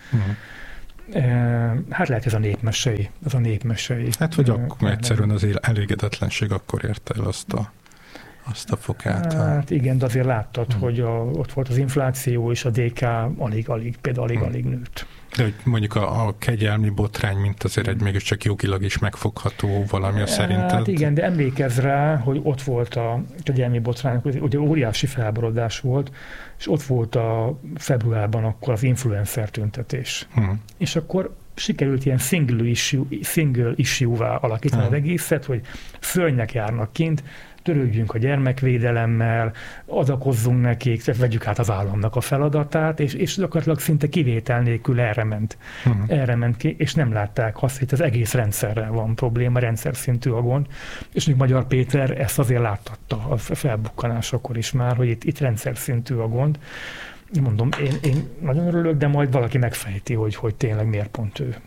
hát lehet ez a népmesei. Hát, hogy akkor egyszerűen az elégedetlenség akkor érte el azt a fokát. Hát igen, de azért láttad, hogy ott volt az infláció, és a DK alig nőtt. De hogy mondjuk a kegyelmi botrány, mint azért egy mégiscsak jogilag is megfogható valami szerinted? Hát igen, de emlékezz rá, hogy ott volt a kegyelmi botrány, ugye óriási felborodás volt, és ott volt a februárban akkor az influencer tüntetés. És akkor sikerült ilyen single issue-vá alakítani az egészet, hogy szörnyek járnak kint, törődjünk a gyermekvédelemmel, adakozzunk nekik, vegyük át az államnak a feladatát, és gyakorlatilag szinte kivétel nélkül erre ment ki, és nem látták azt, hogy az egész rendszerrel van probléma, rendszer szintű a gond, és még Magyar Péter ezt azért láttatta a felbukkanásakor is már, hogy itt rendszer szintű a gond. Mondom, én nagyon örülök, de majd valaki megfejti, hogy tényleg miért pont ő.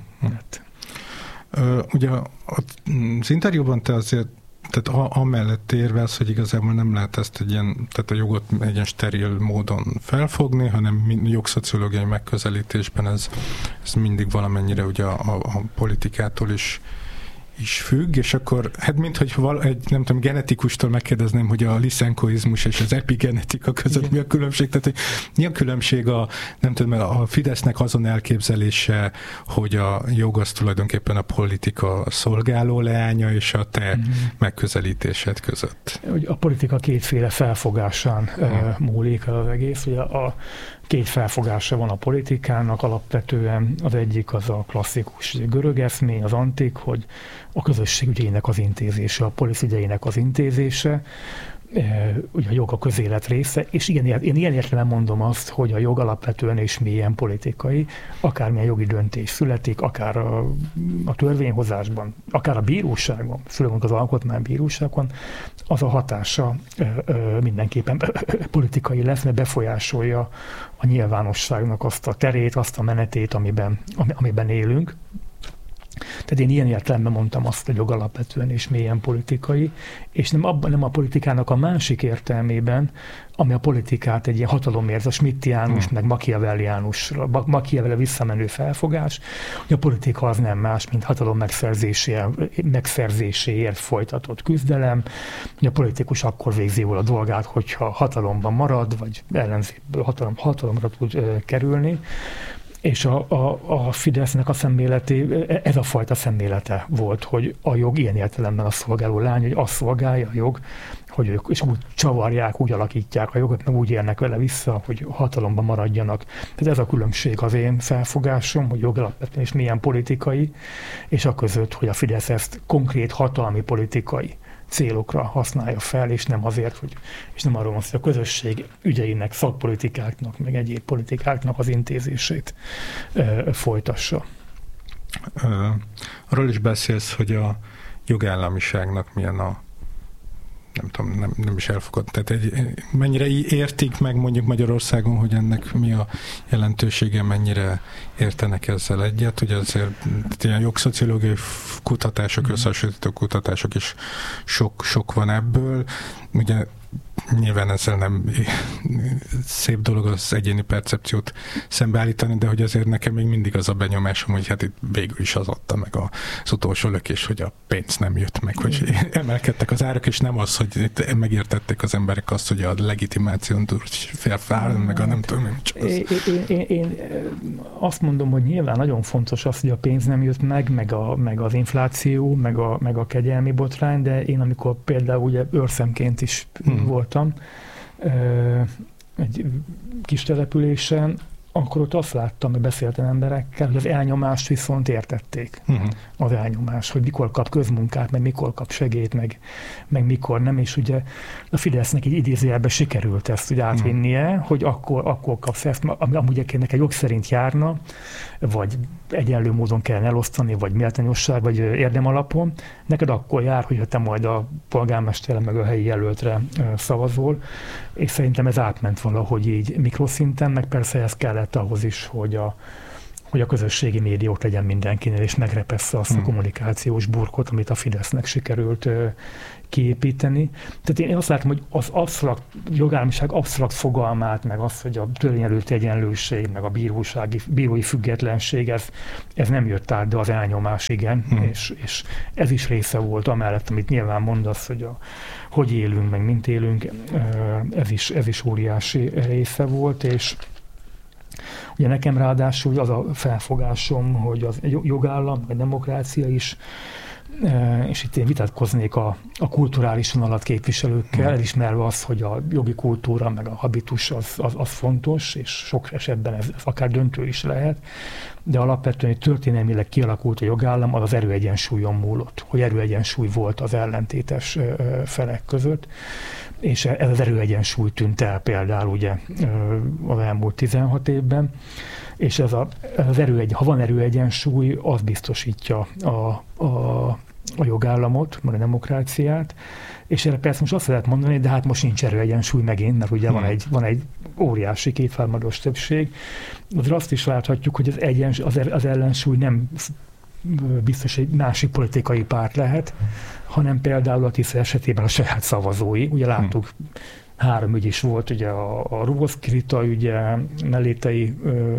Ugye az interjúban te azért tehát amellett érvelsz, hogy igazából nem lehet ezt tehát a jogot egy ilyen steril módon felfogni, hanem jogszociológiai megközelítésben ez mindig valamennyire ugye a politikától is függ, és akkor, hát minthogy nem tudom, genetikustól megkérdezném, hogy a liszenkoizmus és az epigenetika között mi a különbség, tehát hogy mi a különbség a Fidesznek azon elképzelése, hogy a jog az tulajdonképpen a politika szolgáló leánya, és a te megközelítésed között. A politika kétféle felfogásán múlik az egész, ugye a két felfogása van a politikának, alapvetően az egyik az a klasszikus görög eszmény, az antik, hogy a közösség ügyeinek az intézése, a polisz ügyeinek az intézése, ugye a jog a közélet része, és igen, én ilyen értelemben mondom azt, hogy a jog alapvetően és mélyen politikai, akármilyen jogi döntés születik, akár a törvényhozásban, akár a bíróságban, főleg az alkotmánybíróságon, az a hatása mindenképpen politikai lesz, mert befolyásolja a nyilvánosságnak azt a terét, azt a menetét, amiben élünk. Tehát én ilyen értelemben mondtam azt, hogy jog alapvetően és mélyen politikai, és nem a politikának a másik értelmében, ami a politikát egy ilyen hatalomérz, schmittiánus, meg Machiavelli visszamenő felfogás, hogy a politika az nem más, mint hatalom megszerzéséért folytatott küzdelem, hogy a politikus akkor végzi jól a dolgát, hogyha hatalomban marad, vagy ellenzékből hatalomra tud kerülni. És a Fidesznek a szemléleti, ez a fajta szemlélete volt, hogy a jog ilyen értelemben a szolgáló lány, hogy azt szolgálja a jog, hogy ők és úgy csavarják, úgy alakítják a jogot, meg úgy érnek vele vissza, hogy hatalomban maradjanak. Tehát ez a különbség az én felfogásom, hogy jog alapvetően és milyen politikai, és a között, hogy a Fidesz ezt konkrét hatalmi politikai célokra használja fel, és nem azért, és nem arról van szó, hogy a közösség ügyeinek, szakpolitikáknak, meg egyéb politikáknak az intézését folytassa. Arról is beszélsz, hogy a jogállamiságnak milyen nem tudom, nem is elfogad. Tehát mennyire értik meg mondjuk Magyarországon, hogy ennek mi a jelentősége, mennyire értenek ezzel egyet. Ugye azért ilyen jogszociológiai kutatások, összehasonlító kutatások is sok van ebből. Ugye nyilván ezzel nem szép dolog az egyéni percepciót szembeállítani, de hogy azért nekem még mindig az a benyomásom, hogy hát itt végül is az adta meg az utolsó lökés, hogy a pénz nem jött meg, hogy emelkedtek az árak, és nem az, hogy itt megértették az emberek azt, hogy a legitimáción túl felfáll, meg a nem tudom, csak az. Én azt mondom, hogy nyilván nagyon fontos az, hogy a pénz nem jött meg az infláció, meg a kegyelmi botrány, de én amikor például ugye őrszemként is voltam egy kis településen, akkor ott azt láttam, hogy beszéltem emberekkel, hogy az elnyomást viszont értették. Az elnyomás, hogy mikor kap közmunkát, meg mikor kap segélyt, meg mikor nem, és ugye a Fidesznek egy idézőjelben sikerült ezt ugye átvinnie, hogy akkor kapsz ezt, amúgy ennek egy jog szerint járna, vagy egyenlő módon kell elosztani, vagy méltányosság, vagy érdemalapon. Neked akkor jár, hogyha te majd a polgármesterre, meg a helyi jelöltre szavazol, és szerintem ez átment valahogy így mikroszinten, meg persze ez kellett ahhoz is, hogy a közösségi média ott legyen mindenkinél, és megrepessze azt a kommunikációs burkot, amit a Fidesznek sikerült kiépíteni. Tehát én azt látom, hogy az absztrakt, jogállamiság absztrakt fogalmát, meg az, hogy a törvény előtti egyenlőség, meg a bírói függetlenség, ez nem jött át, de az elnyomás igen, és ez is része volt amellett, amit nyilván mondasz, hogy hogy élünk, meg mint élünk, ez is óriási része volt, és ugye nekem ráadásul az a felfogásom, hogy az jogállam, a demokrácia is, és itt én vitatkoznék a kulturális vonalat képviselőkkel, elismerve azt, hogy a jogi kultúra, meg a habitus az fontos, és sok esetben ez akár döntő is lehet, de alapvetően történelmileg kialakult a jogállam, az erőegyensúlyon múlott, hogy erőegyensúly volt az ellentétes felek között, és ez az erőegyensúly tűnt el például ugye az elmúlt 16 évben, és ha van erőegyensúly, az biztosítja a jogállamot, meg a demokráciát, és erre persze most azt lehet mondani, de hát most nincs erőegyensúly megint, mert ugye van egy óriási kétharmados többség. Azért azt is láthatjuk, hogy az ellensúly nem biztos egy másik politikai párt lehet, hanem például a Tisza esetében a saját szavazói. Ugye láttuk, 3 ügy is volt, ugye a Rugoszki Rita ügye, Mellétei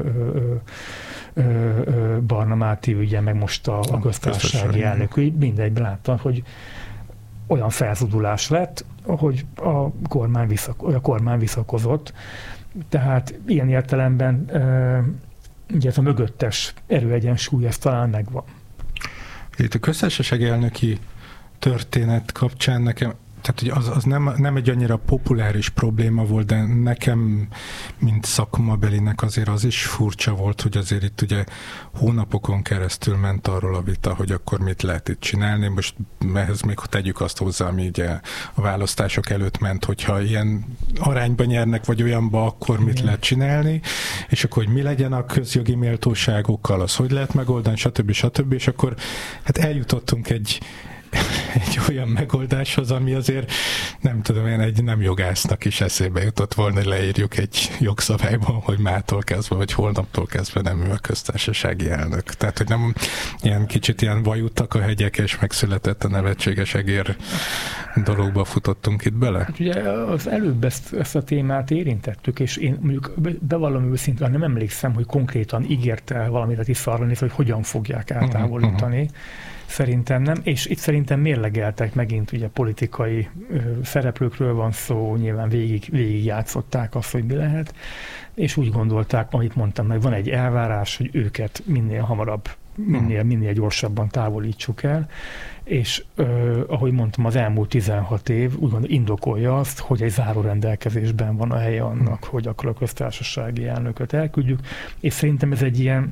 Barna Máté ügye, meg most a köztársasági elnök ügy. Mindegyben láttam, hogy olyan felzudulás lett, hogy a kormány visszakozott. Tehát ilyen értelemben ugye ez a mögöttes erőegyensúly, ez talán megvan. Itt a köztársasági elnöki történet kapcsán nekem, tehát hogy az nem egy annyira populáris probléma volt, de nekem, mint szakmabelinek azért az is furcsa volt, hogy azért itt ugye hónapokon keresztül ment arról a vita, hogy akkor mit lehet itt csinálni. Most ehhez még tegyük azt hozzá, ami ugye a választások előtt ment, hogyha ilyen arányban nyernek, vagy olyanba, akkor mit lehet csinálni, és akkor hogy mi legyen a közjogi méltóságokkal, az hogy lehet megoldani, stb. És akkor hát eljutottunk egy olyan megoldáshoz, ami azért nem tudom, én egy nem jogásznak is eszébe jutott volna, hogy leírjuk egy jogszabályban, hogy mától kezdve, vagy holnaptól kezdve nem ő a köztársasági elnök. Tehát, hogy nem ilyen kicsit ilyen vajuttak a hegyek, és megszületett a nevetséges egér dologba futottunk itt bele? Hát ugye az előbb ezt a témát érintettük, és én mondjuk bevallom őszintén, nem emlékszem, hogy konkrétan ígérte valamit a Tisza arra nézve, hogy hogyan fogják eltávolítani. Szerintem nem, és itt szerintem mérlegeltek megint, ugye politikai szereplőkről van szó, nyilván végig játszották azt, hogy mi lehet, és úgy gondolták, amit mondtam, meg van egy elvárás, hogy őket minél hamarabb, minél gyorsabban távolítsuk el, és ahogy mondtam, az elmúlt 16 év úgy gondolom, indokolja azt, hogy egy záró rendelkezésben van a helye annak, hogy akkor a köztársasági elnököt elküldjük, és szerintem ez egy ilyen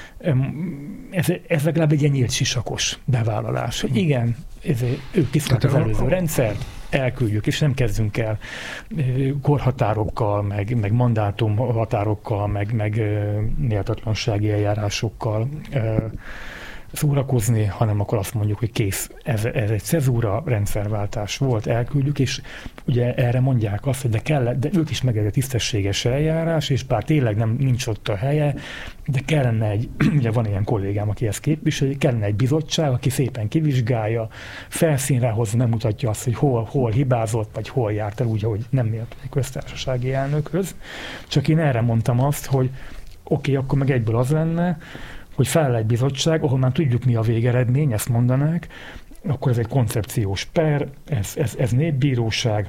ez legalább egy ilyen nyílt sisakos bevállalás, hogy igen, ők tisztelt az előző rendszert, elküldjük, és nem kezdünk el korhatárokkal, meg mandátumhatárokkal, meg méltatlansági eljárásokkal szórakozni, hanem akkor azt mondjuk, hogy kész, ez egy cezúra, rendszerváltás volt, elküldjük, és ugye erre mondják azt, hogy de ők is meg egy tisztességes eljárás, és bár tényleg nincs ott a helye, de kellene ugye van ilyen kollégám, aki ezt képviseli, kellene egy bizottság, aki szépen kivizsgálja, felszínre hozza, nem mutatja azt, hogy hol hibázott, vagy hol járt el úgy, ahogy nem mért egy köztársasági elnökhöz. Csak én erre mondtam azt, hogy oké, akkor meg egyből az lenne, hogy feláll egy bizottság, ahol már tudjuk, mi a végeredmény, ezt mondanák, akkor ez egy koncepciós per, ez népbíróság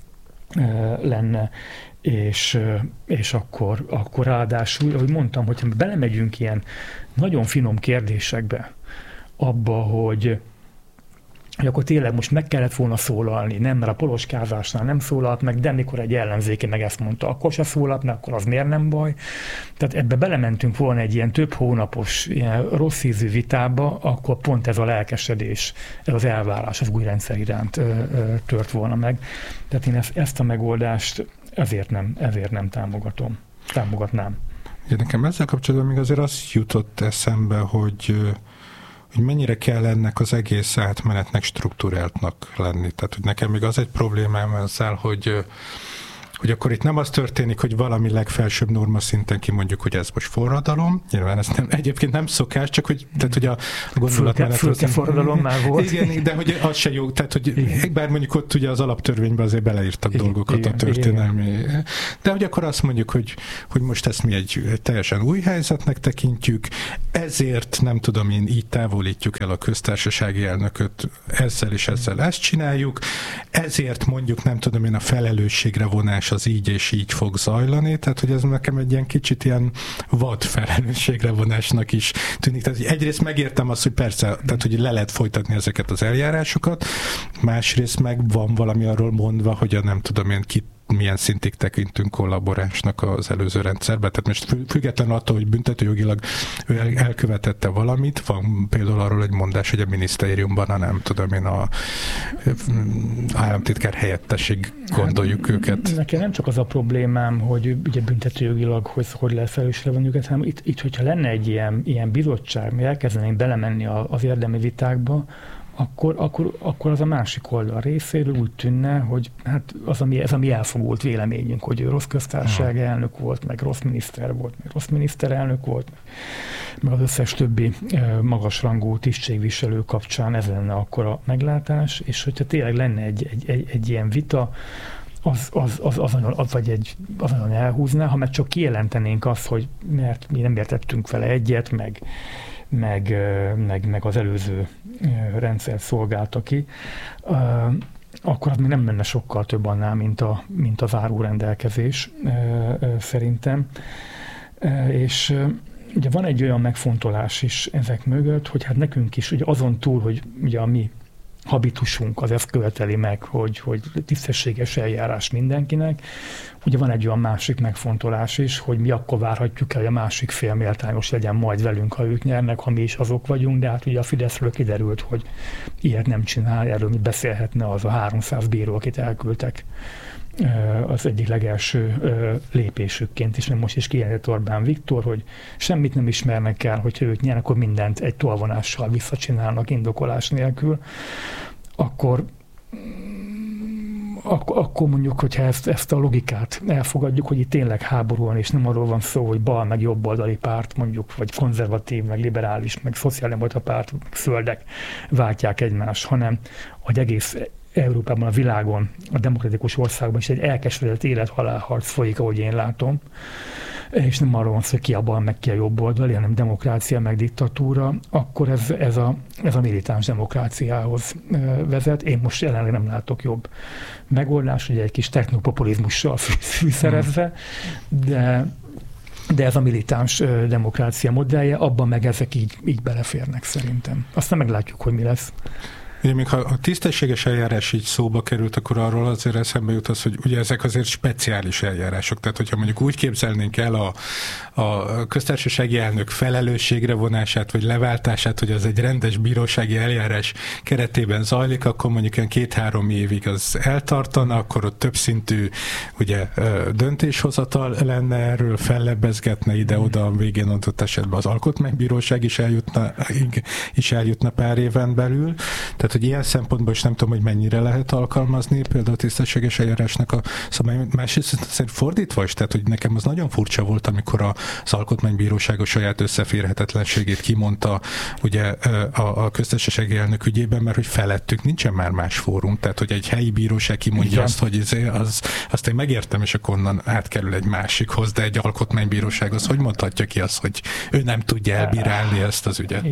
lenne, és akkor ráadásul, ahogy mondtam, hogyha belemegyünk ilyen nagyon finom kérdésekbe, abba, hogy akkor tényleg most meg kellett volna szólalni, nem, mert a poloskázásnál nem szólalt meg, de mikor egy ellenzéki meg ezt mondta, akkor se szólalt meg, akkor az miért nem baj. Tehát ebbe belementünk volna egy ilyen több hónapos, ilyen rossz ízű vitába, akkor pont ez a lelkesedés, ez az elvárás az új rendszer iránt tört volna meg. Tehát én ezt a megoldást ezért nem támogatnám. Ja, nekem ezzel kapcsolatban még azért azt jutott eszembe, hogy mennyire kell ennek az egész átmenetnek struktúráltnak lenni. Tehát, hogy nekem még az egy problémám ezzel, hogy akkor itt nem az történik, hogy valami legfelsőbb norma szinten kimondjuk, hogy ez most forradalom. Nyilván ez egyébként nem szokás, csak hogy, tehát, hogy a gondolatmenet... Fölke forradalom már volt. Igen, de hogy az se jó. Tehát, hogy bár mondjuk ott ugye az alaptörvényben azért beleírtak dolgokat a történelmi... De hogy akkor azt mondjuk, hogy most ezt mi egy teljesen új helyzetnek tekintjük, ezért nem tudom én, így távolítjuk el a köztársasági elnököt, ezzel és ezzel ezt csináljuk, ezért mondjuk nem tudom én a felelősségre vonás az így és így fog zajlani, tehát hogy ez nekem egy ilyen kicsit ilyen vad felelősségre vonásnak is tűnik. Tehát egyrészt megértem azt, hogy persze, tehát hogy le lehet folytatni ezeket az eljárásokat, másrészt meg van valami arról mondva, hogy a nem tudom én milyen szintig tekintünk kollaboránsnak az előző rendszerben. Tehát most függetlenül attól, hogy büntetőjogilag ő elkövetette valamit, van például arról egy mondás, hogy a minisztériumban nem tudom én a államtitkár helyettesig gondoljuk őket. Nekem nem csak az a problémám, hogy ugye büntetőjogilag hogy lehet felelősségre vonni őket, hanem itt, hogyha lenne egy ilyen bizottság, mi elkezdenénk belemenni az érdemi vitákba, akkor az a másik oldal részéről úgy tűnne, hogy hát ez a mi elfogult véleményünk, hogy ő rossz köztársasági elnök volt, meg rossz miniszter volt, meg rossz miniszterelnök volt, meg az összes többi magasrangú tisztségviselő kapcsán ez lenne akkor a meglátás, és hogyha tényleg lenne egy ilyen vita, az nagyon elhúzná, ha meg csak kijelentenénk azt, hogy mert mi nem értettünk vele egyet, meg az előző rendszer szolgálta ki, akkor az még nem menne sokkal több annál, mint a zárórendelkezés szerintem. És ugye van egy olyan megfontolás is ezek mögött, hogy hát nekünk is ugye azon túl, hogy ugye a mi habitusunk az ezt követeli meg, hogy tisztességes eljárás mindenkinek. Ugye van egy olyan másik megfontolás is, hogy mi akkor várhatjuk el, hogy a másik fél méltányos legyen majd velünk, ha ők nyernek, ha mi is azok vagyunk, de hát ugye a Fideszről kiderült, hogy ilyet nem csinál, erről mi beszélhetne az a 300 bíró, akit elküldtek az egyik legelső lépésükként is, mert most is kijelentett Orbán Viktor, hogy semmit nem ismernek el, hogyha ők nyernek, akkor mindent egy tolvonással visszacsinálnak indokolás nélkül, akkor mondjuk, hogyha ezt a logikát elfogadjuk, hogy itt tényleg háború van, és nem arról van szó, hogy bal meg jobboldali párt, mondjuk, vagy konzervatív, meg liberális, meg szociáldemokrata párt, zöldek váltják egymást, hanem hogy egész Európában, a világon, a demokratikus országban is egy elkeseredett élet-halálharc folyik, ahogy én látom, és nem arról van szó, hogy ki a bal, meg ki a jobb oldali, hanem demokrácia, meg diktatúra, akkor ez a militáns demokráciához vezet. Én most jelenleg nem látok jobb megoldás, ugye egy kis technopopulizmussal fűszerezve, de ez a militáns demokrácia modellje, abban meg ezek így beleférnek szerintem. Aztán meglátjuk, hogy mi lesz. Ugye még ha a tisztességes eljárás így szóba került, akkor arról azért eszembe jut az, hogy ugye ezek azért speciális eljárások. Tehát, hogyha mondjuk úgy képzelnénk el a köztársasági elnök felelősségre vonását, vagy leváltását, hogy az egy rendes bírósági eljárás keretében zajlik, akkor mondjuk olyan 2-3 évig az eltartana, akkor ott többszintű ugye döntéshozatal lenne, erről fellebbezgetne ide-oda, a végén adott esetben az alkotmánybíróság is eljutna pár éven belül. Tehát, hogy ilyen szempontból is nem tudom, hogy mennyire lehet alkalmazni például a tisztességes eljárásnak a szabályt. Másrészt szerint fordítva is, tehát, hogy nekem az nagyon furcsa volt, amikor az alkotmánybíróság a saját összeférhetetlenségét kimondta ugye a köztársasági elnök ügyében, mert hogy felettük nincsen már más fórum, tehát, hogy egy helyi bíróság kimondja azt, hogy azt én megértem, és akkor onnan átkerül egy másikhoz, de egy alkotmánybíróság az hogy mondhatja ki azt, hogy ő nem tudja elbírálni ezt az ügyet?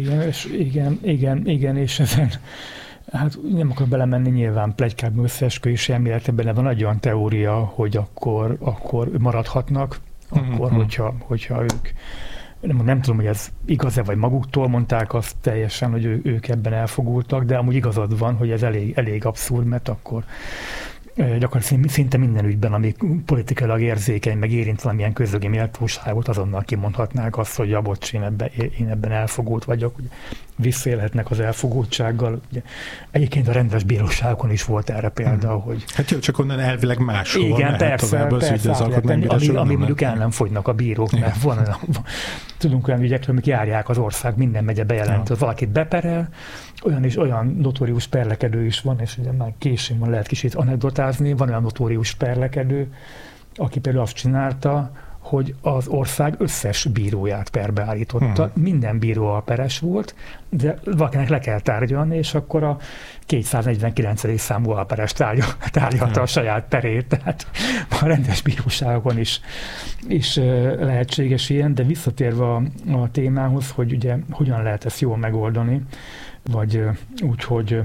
Igen, és ezen hát nem akarok belemenni nyilván pletykában, összeesküvési elméletben, van egy olyan teória, hogy akkor maradhatnak, akkor, hogyha ők, nem tudom, hogy ez igaz-e, vagy maguktól mondták azt teljesen, hogy ők ebben elfogultak, de amúgy igazad van, hogy ez elég abszurd, mert akkor gyakorlatilag szinte minden ügyben, ami politikailag érzékeny, meg érint valamilyen közögi méltóságot, azonnal kimondhatnák azt, hogy ja, bocs, én ebben elfogult vagyok. Visszaélhetnek az elfogultsággal. Ugye, egyébként a rendes bíróságokon is volt erre példa, hogy... Hát jó, csak onnan elvileg máshova igen, persze, ami mondjuk el nem fogynak a bírók, mert tudunk olyan ügyekről, amik járják az ország, minden megye bejelent, hogy valakit beperel, olyan notórius perlekedő is van, és ugye már későn van, lehet kicsit anekdotázni, van olyan notórius perlekedő, aki például azt csinálta, hogy az ország összes bíróját perbe állította. Minden bíró alperes volt, de valakinek le kell tárgyalni, és akkor a 249. számú alperes tárgyalta a saját perét. Tehát a rendes bíróságokon is lehetséges ilyen, de visszatérve a témához, hogy ugye hogyan lehet ezt jól megoldani, vagy úgy, hogy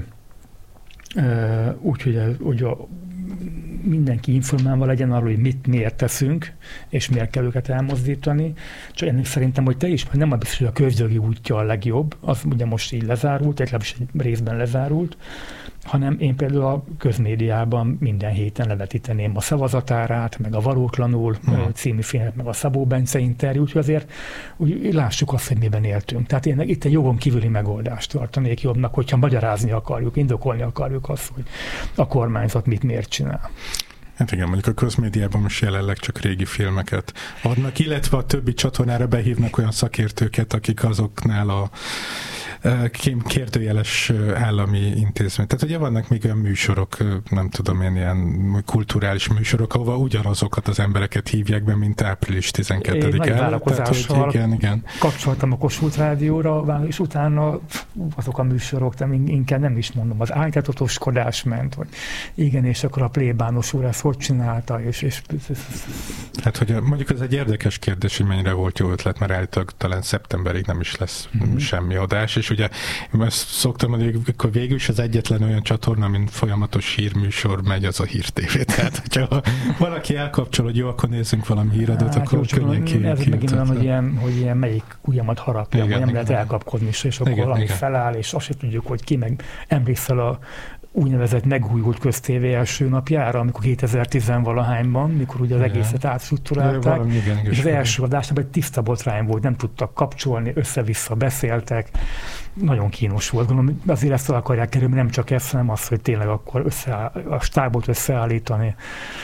mindenki informálva legyen arról, hogy miért teszünk, és miért kell őket elmozdítani. Csak ennek szerintem, hogy te is, nem a biztos, hogy a közjogi útja a legjobb, az ugye most így lezárult, legalábbis egy részben lezárult, hanem én például a közmédiában minden héten levetíteném a Szavazatárát, meg a Valótlanul című filmet, meg a Szabó Bence interjút, hogy azért úgy lássuk azt, hogy miben éltünk. Tehát én itt egy jogon kívüli megoldást tartanék jobbnak, hogyha magyarázni akarjuk, indokolni akarjuk azt, hogy a kormányzat miért csinál. Hát igen, mondjuk a közmédiában most jelenleg csak régi filmeket adnak, illetve a többi csatornára behívnak olyan szakértőket, akik azoknál a kérdőjeles állami intézmény. Tehát ugye vannak még olyan műsorok, nem tudom én, ilyen kulturális műsorok, ahova ugyanazokat az embereket hívják be, mint április 12-e. Nagy vállalkozással igen. kapcsoltam a Kossuth Rádióra, és utána azok a műsorok, inkább nem is mondom, az ájtatotoskodás ment, vagy igen, és akkor a plébános úr ezt hogy csinálta, és... Hát, hogy mondjuk ez egy érdekes kérdés, hogy mennyire volt jó ötlet, mert állítólag talán szeptemberig nem is lesz semmi adás, és ugye én ezt szoktam mondani, hogy akkor végül is az egyetlen olyan csatorna, mint folyamatos hírműsor megy, az a Hír TV. Tehát, hogyha valaki elkapcsol, hogy jó, akkor nézzünk valami híradót, akkor könnyen ez megint olyan, hogy ilyen melyik ujjamat harapja, igen, nem lehet elkapkodni, és akkor valami feláll, és azt sem tudjuk, hogy ki, meg emlékszel a úgynevezett megújult köztévé első napjára, amikor 2010-valahányban, mikor ugye az egészet átstruktúrálták, és az első adásnál egy tiszta botrány volt, nem tudtak kapcsolni, össze-vissza beszéltek, nagyon kínos volt. Gondolom, azért ezt el akarják kerülni, nem csak ezt, hanem az, hogy tényleg akkor a stábot összeállítani.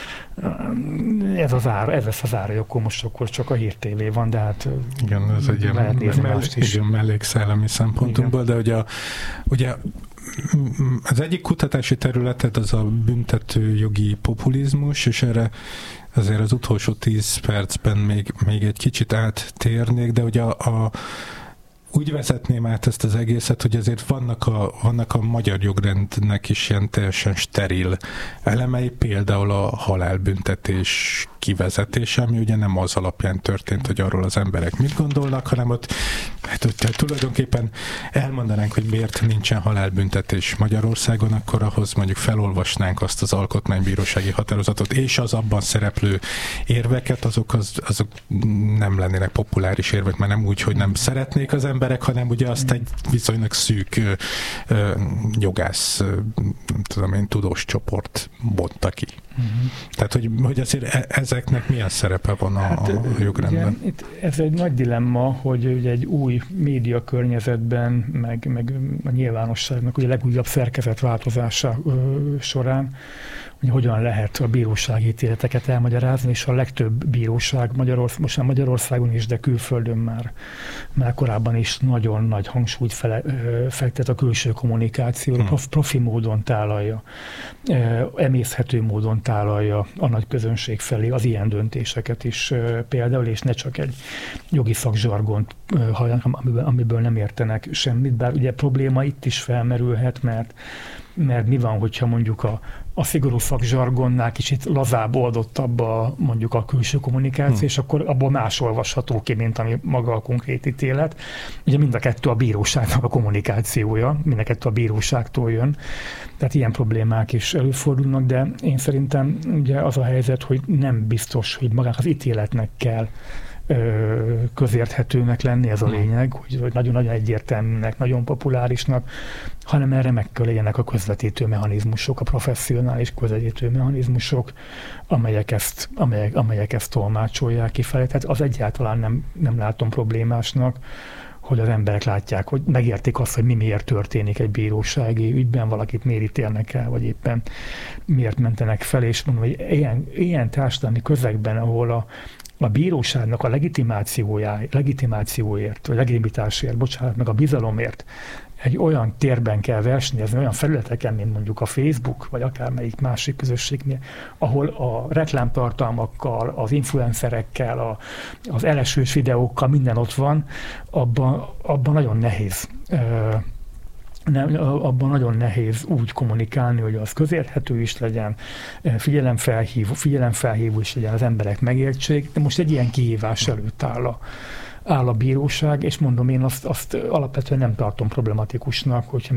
Ez lesz az ára, hogy akkor most csak a Hír TV van, de hát igen, ez egy ilyen mellékszellemi szempontunkból, de ugye az egyik kutatási területet az a büntető jogi populizmus, és erre azért az utolsó 10 percben még egy kicsit áttérnék, de ugye úgy vezetném át ezt az egészet, hogy azért vannak a magyar jogrendnek is ilyen teljesen steril elemei, például a halálbüntetés kivezetése, ami ugye nem az alapján történt, hogy arról az emberek mit gondolnak, hanem ott tulajdonképpen elmondanánk, hogy miért nincsen halálbüntetés Magyarországon, akkor ahhoz mondjuk felolvasnánk azt az alkotmánybírósági határozatot, és az abban szereplő érveket, azok nem lennének populáris érvek, mert nem úgy, hogy nem szeretnék az emberek emberek, hanem ugye azt egy viszonylag szűk jogász, nem tudom én, tudós csoport bonta ki. Tehát, hogy azért ezeknek milyen szerepe van a jogrendben? Ugye, ez egy nagy dilemma, hogy ugye egy új média környezetben, meg a nyilvánosságnak ugye a legújabb szerkezetváltozása során, hogy hogyan lehet a bírósági ítéleteket elmagyarázni, és a legtöbb bíróság most már Magyarországon is, de külföldön már korábban is nagyon nagy hangsúlyt fektet a külső kommunikációra, profi módon tálalja, emészhető módon tálalja a nagy közönség felé az ilyen döntéseket is például, és ne csak egy jogi szakzsargont halljanak, amiből nem értenek semmit, bár ugye probléma itt is felmerülhet, mert mi van, hogyha mondjuk a szigorú szakzsargonnál kicsit lazább, oldottabb mondjuk a külső kommunikáció, és akkor abból más olvasható ki, mint ami maga a konkrét ítélet. Ugye mind a kettő a bíróságnak a kommunikációja, mind a kettő a bíróságtól jön. Tehát ilyen problémák is előfordulnak, de én szerintem ugye az a helyzet, hogy nem biztos, hogy magának az ítéletnek kell közérthetőnek lenni, ez a lényeg, hogy nagyon-nagyon egyértelműnek, nagyon populárisnak, hanem erre meg kell legyenek a közvetítő mechanizmusok, a professzionális közvetítő mechanizmusok, amelyek ezt tolmácsolják kifelé. Tehát az egyáltalán nem látom problémásnak, hogy az emberek látják, hogy megértik azt, hogy miért történik egy bírósági ügyben, valakit miért ítélnek el, vagy éppen miért mentenek fel, és mondom, hogy ilyen társadalmi közegben, ahol a bíróságnak a legitimációért, vagy legitimitásért, meg a bizalomért egy olyan térben kell versenyezni, olyan felületeken, mint mondjuk a Facebook, vagy akármelyik másik közösség, ahol a reklámtartalmakkal, az influencerekkel, az elesős videókkal minden ott van, abban nagyon nehéz. Abban nagyon nehéz úgy kommunikálni, hogy az közérthető is legyen, figyelemfelhívó is legyen, az emberek megértsék, de most egy ilyen kihívás előtt áll a bíróság, és mondom, én azt alapvetően nem tartom problematikusnak, hogyha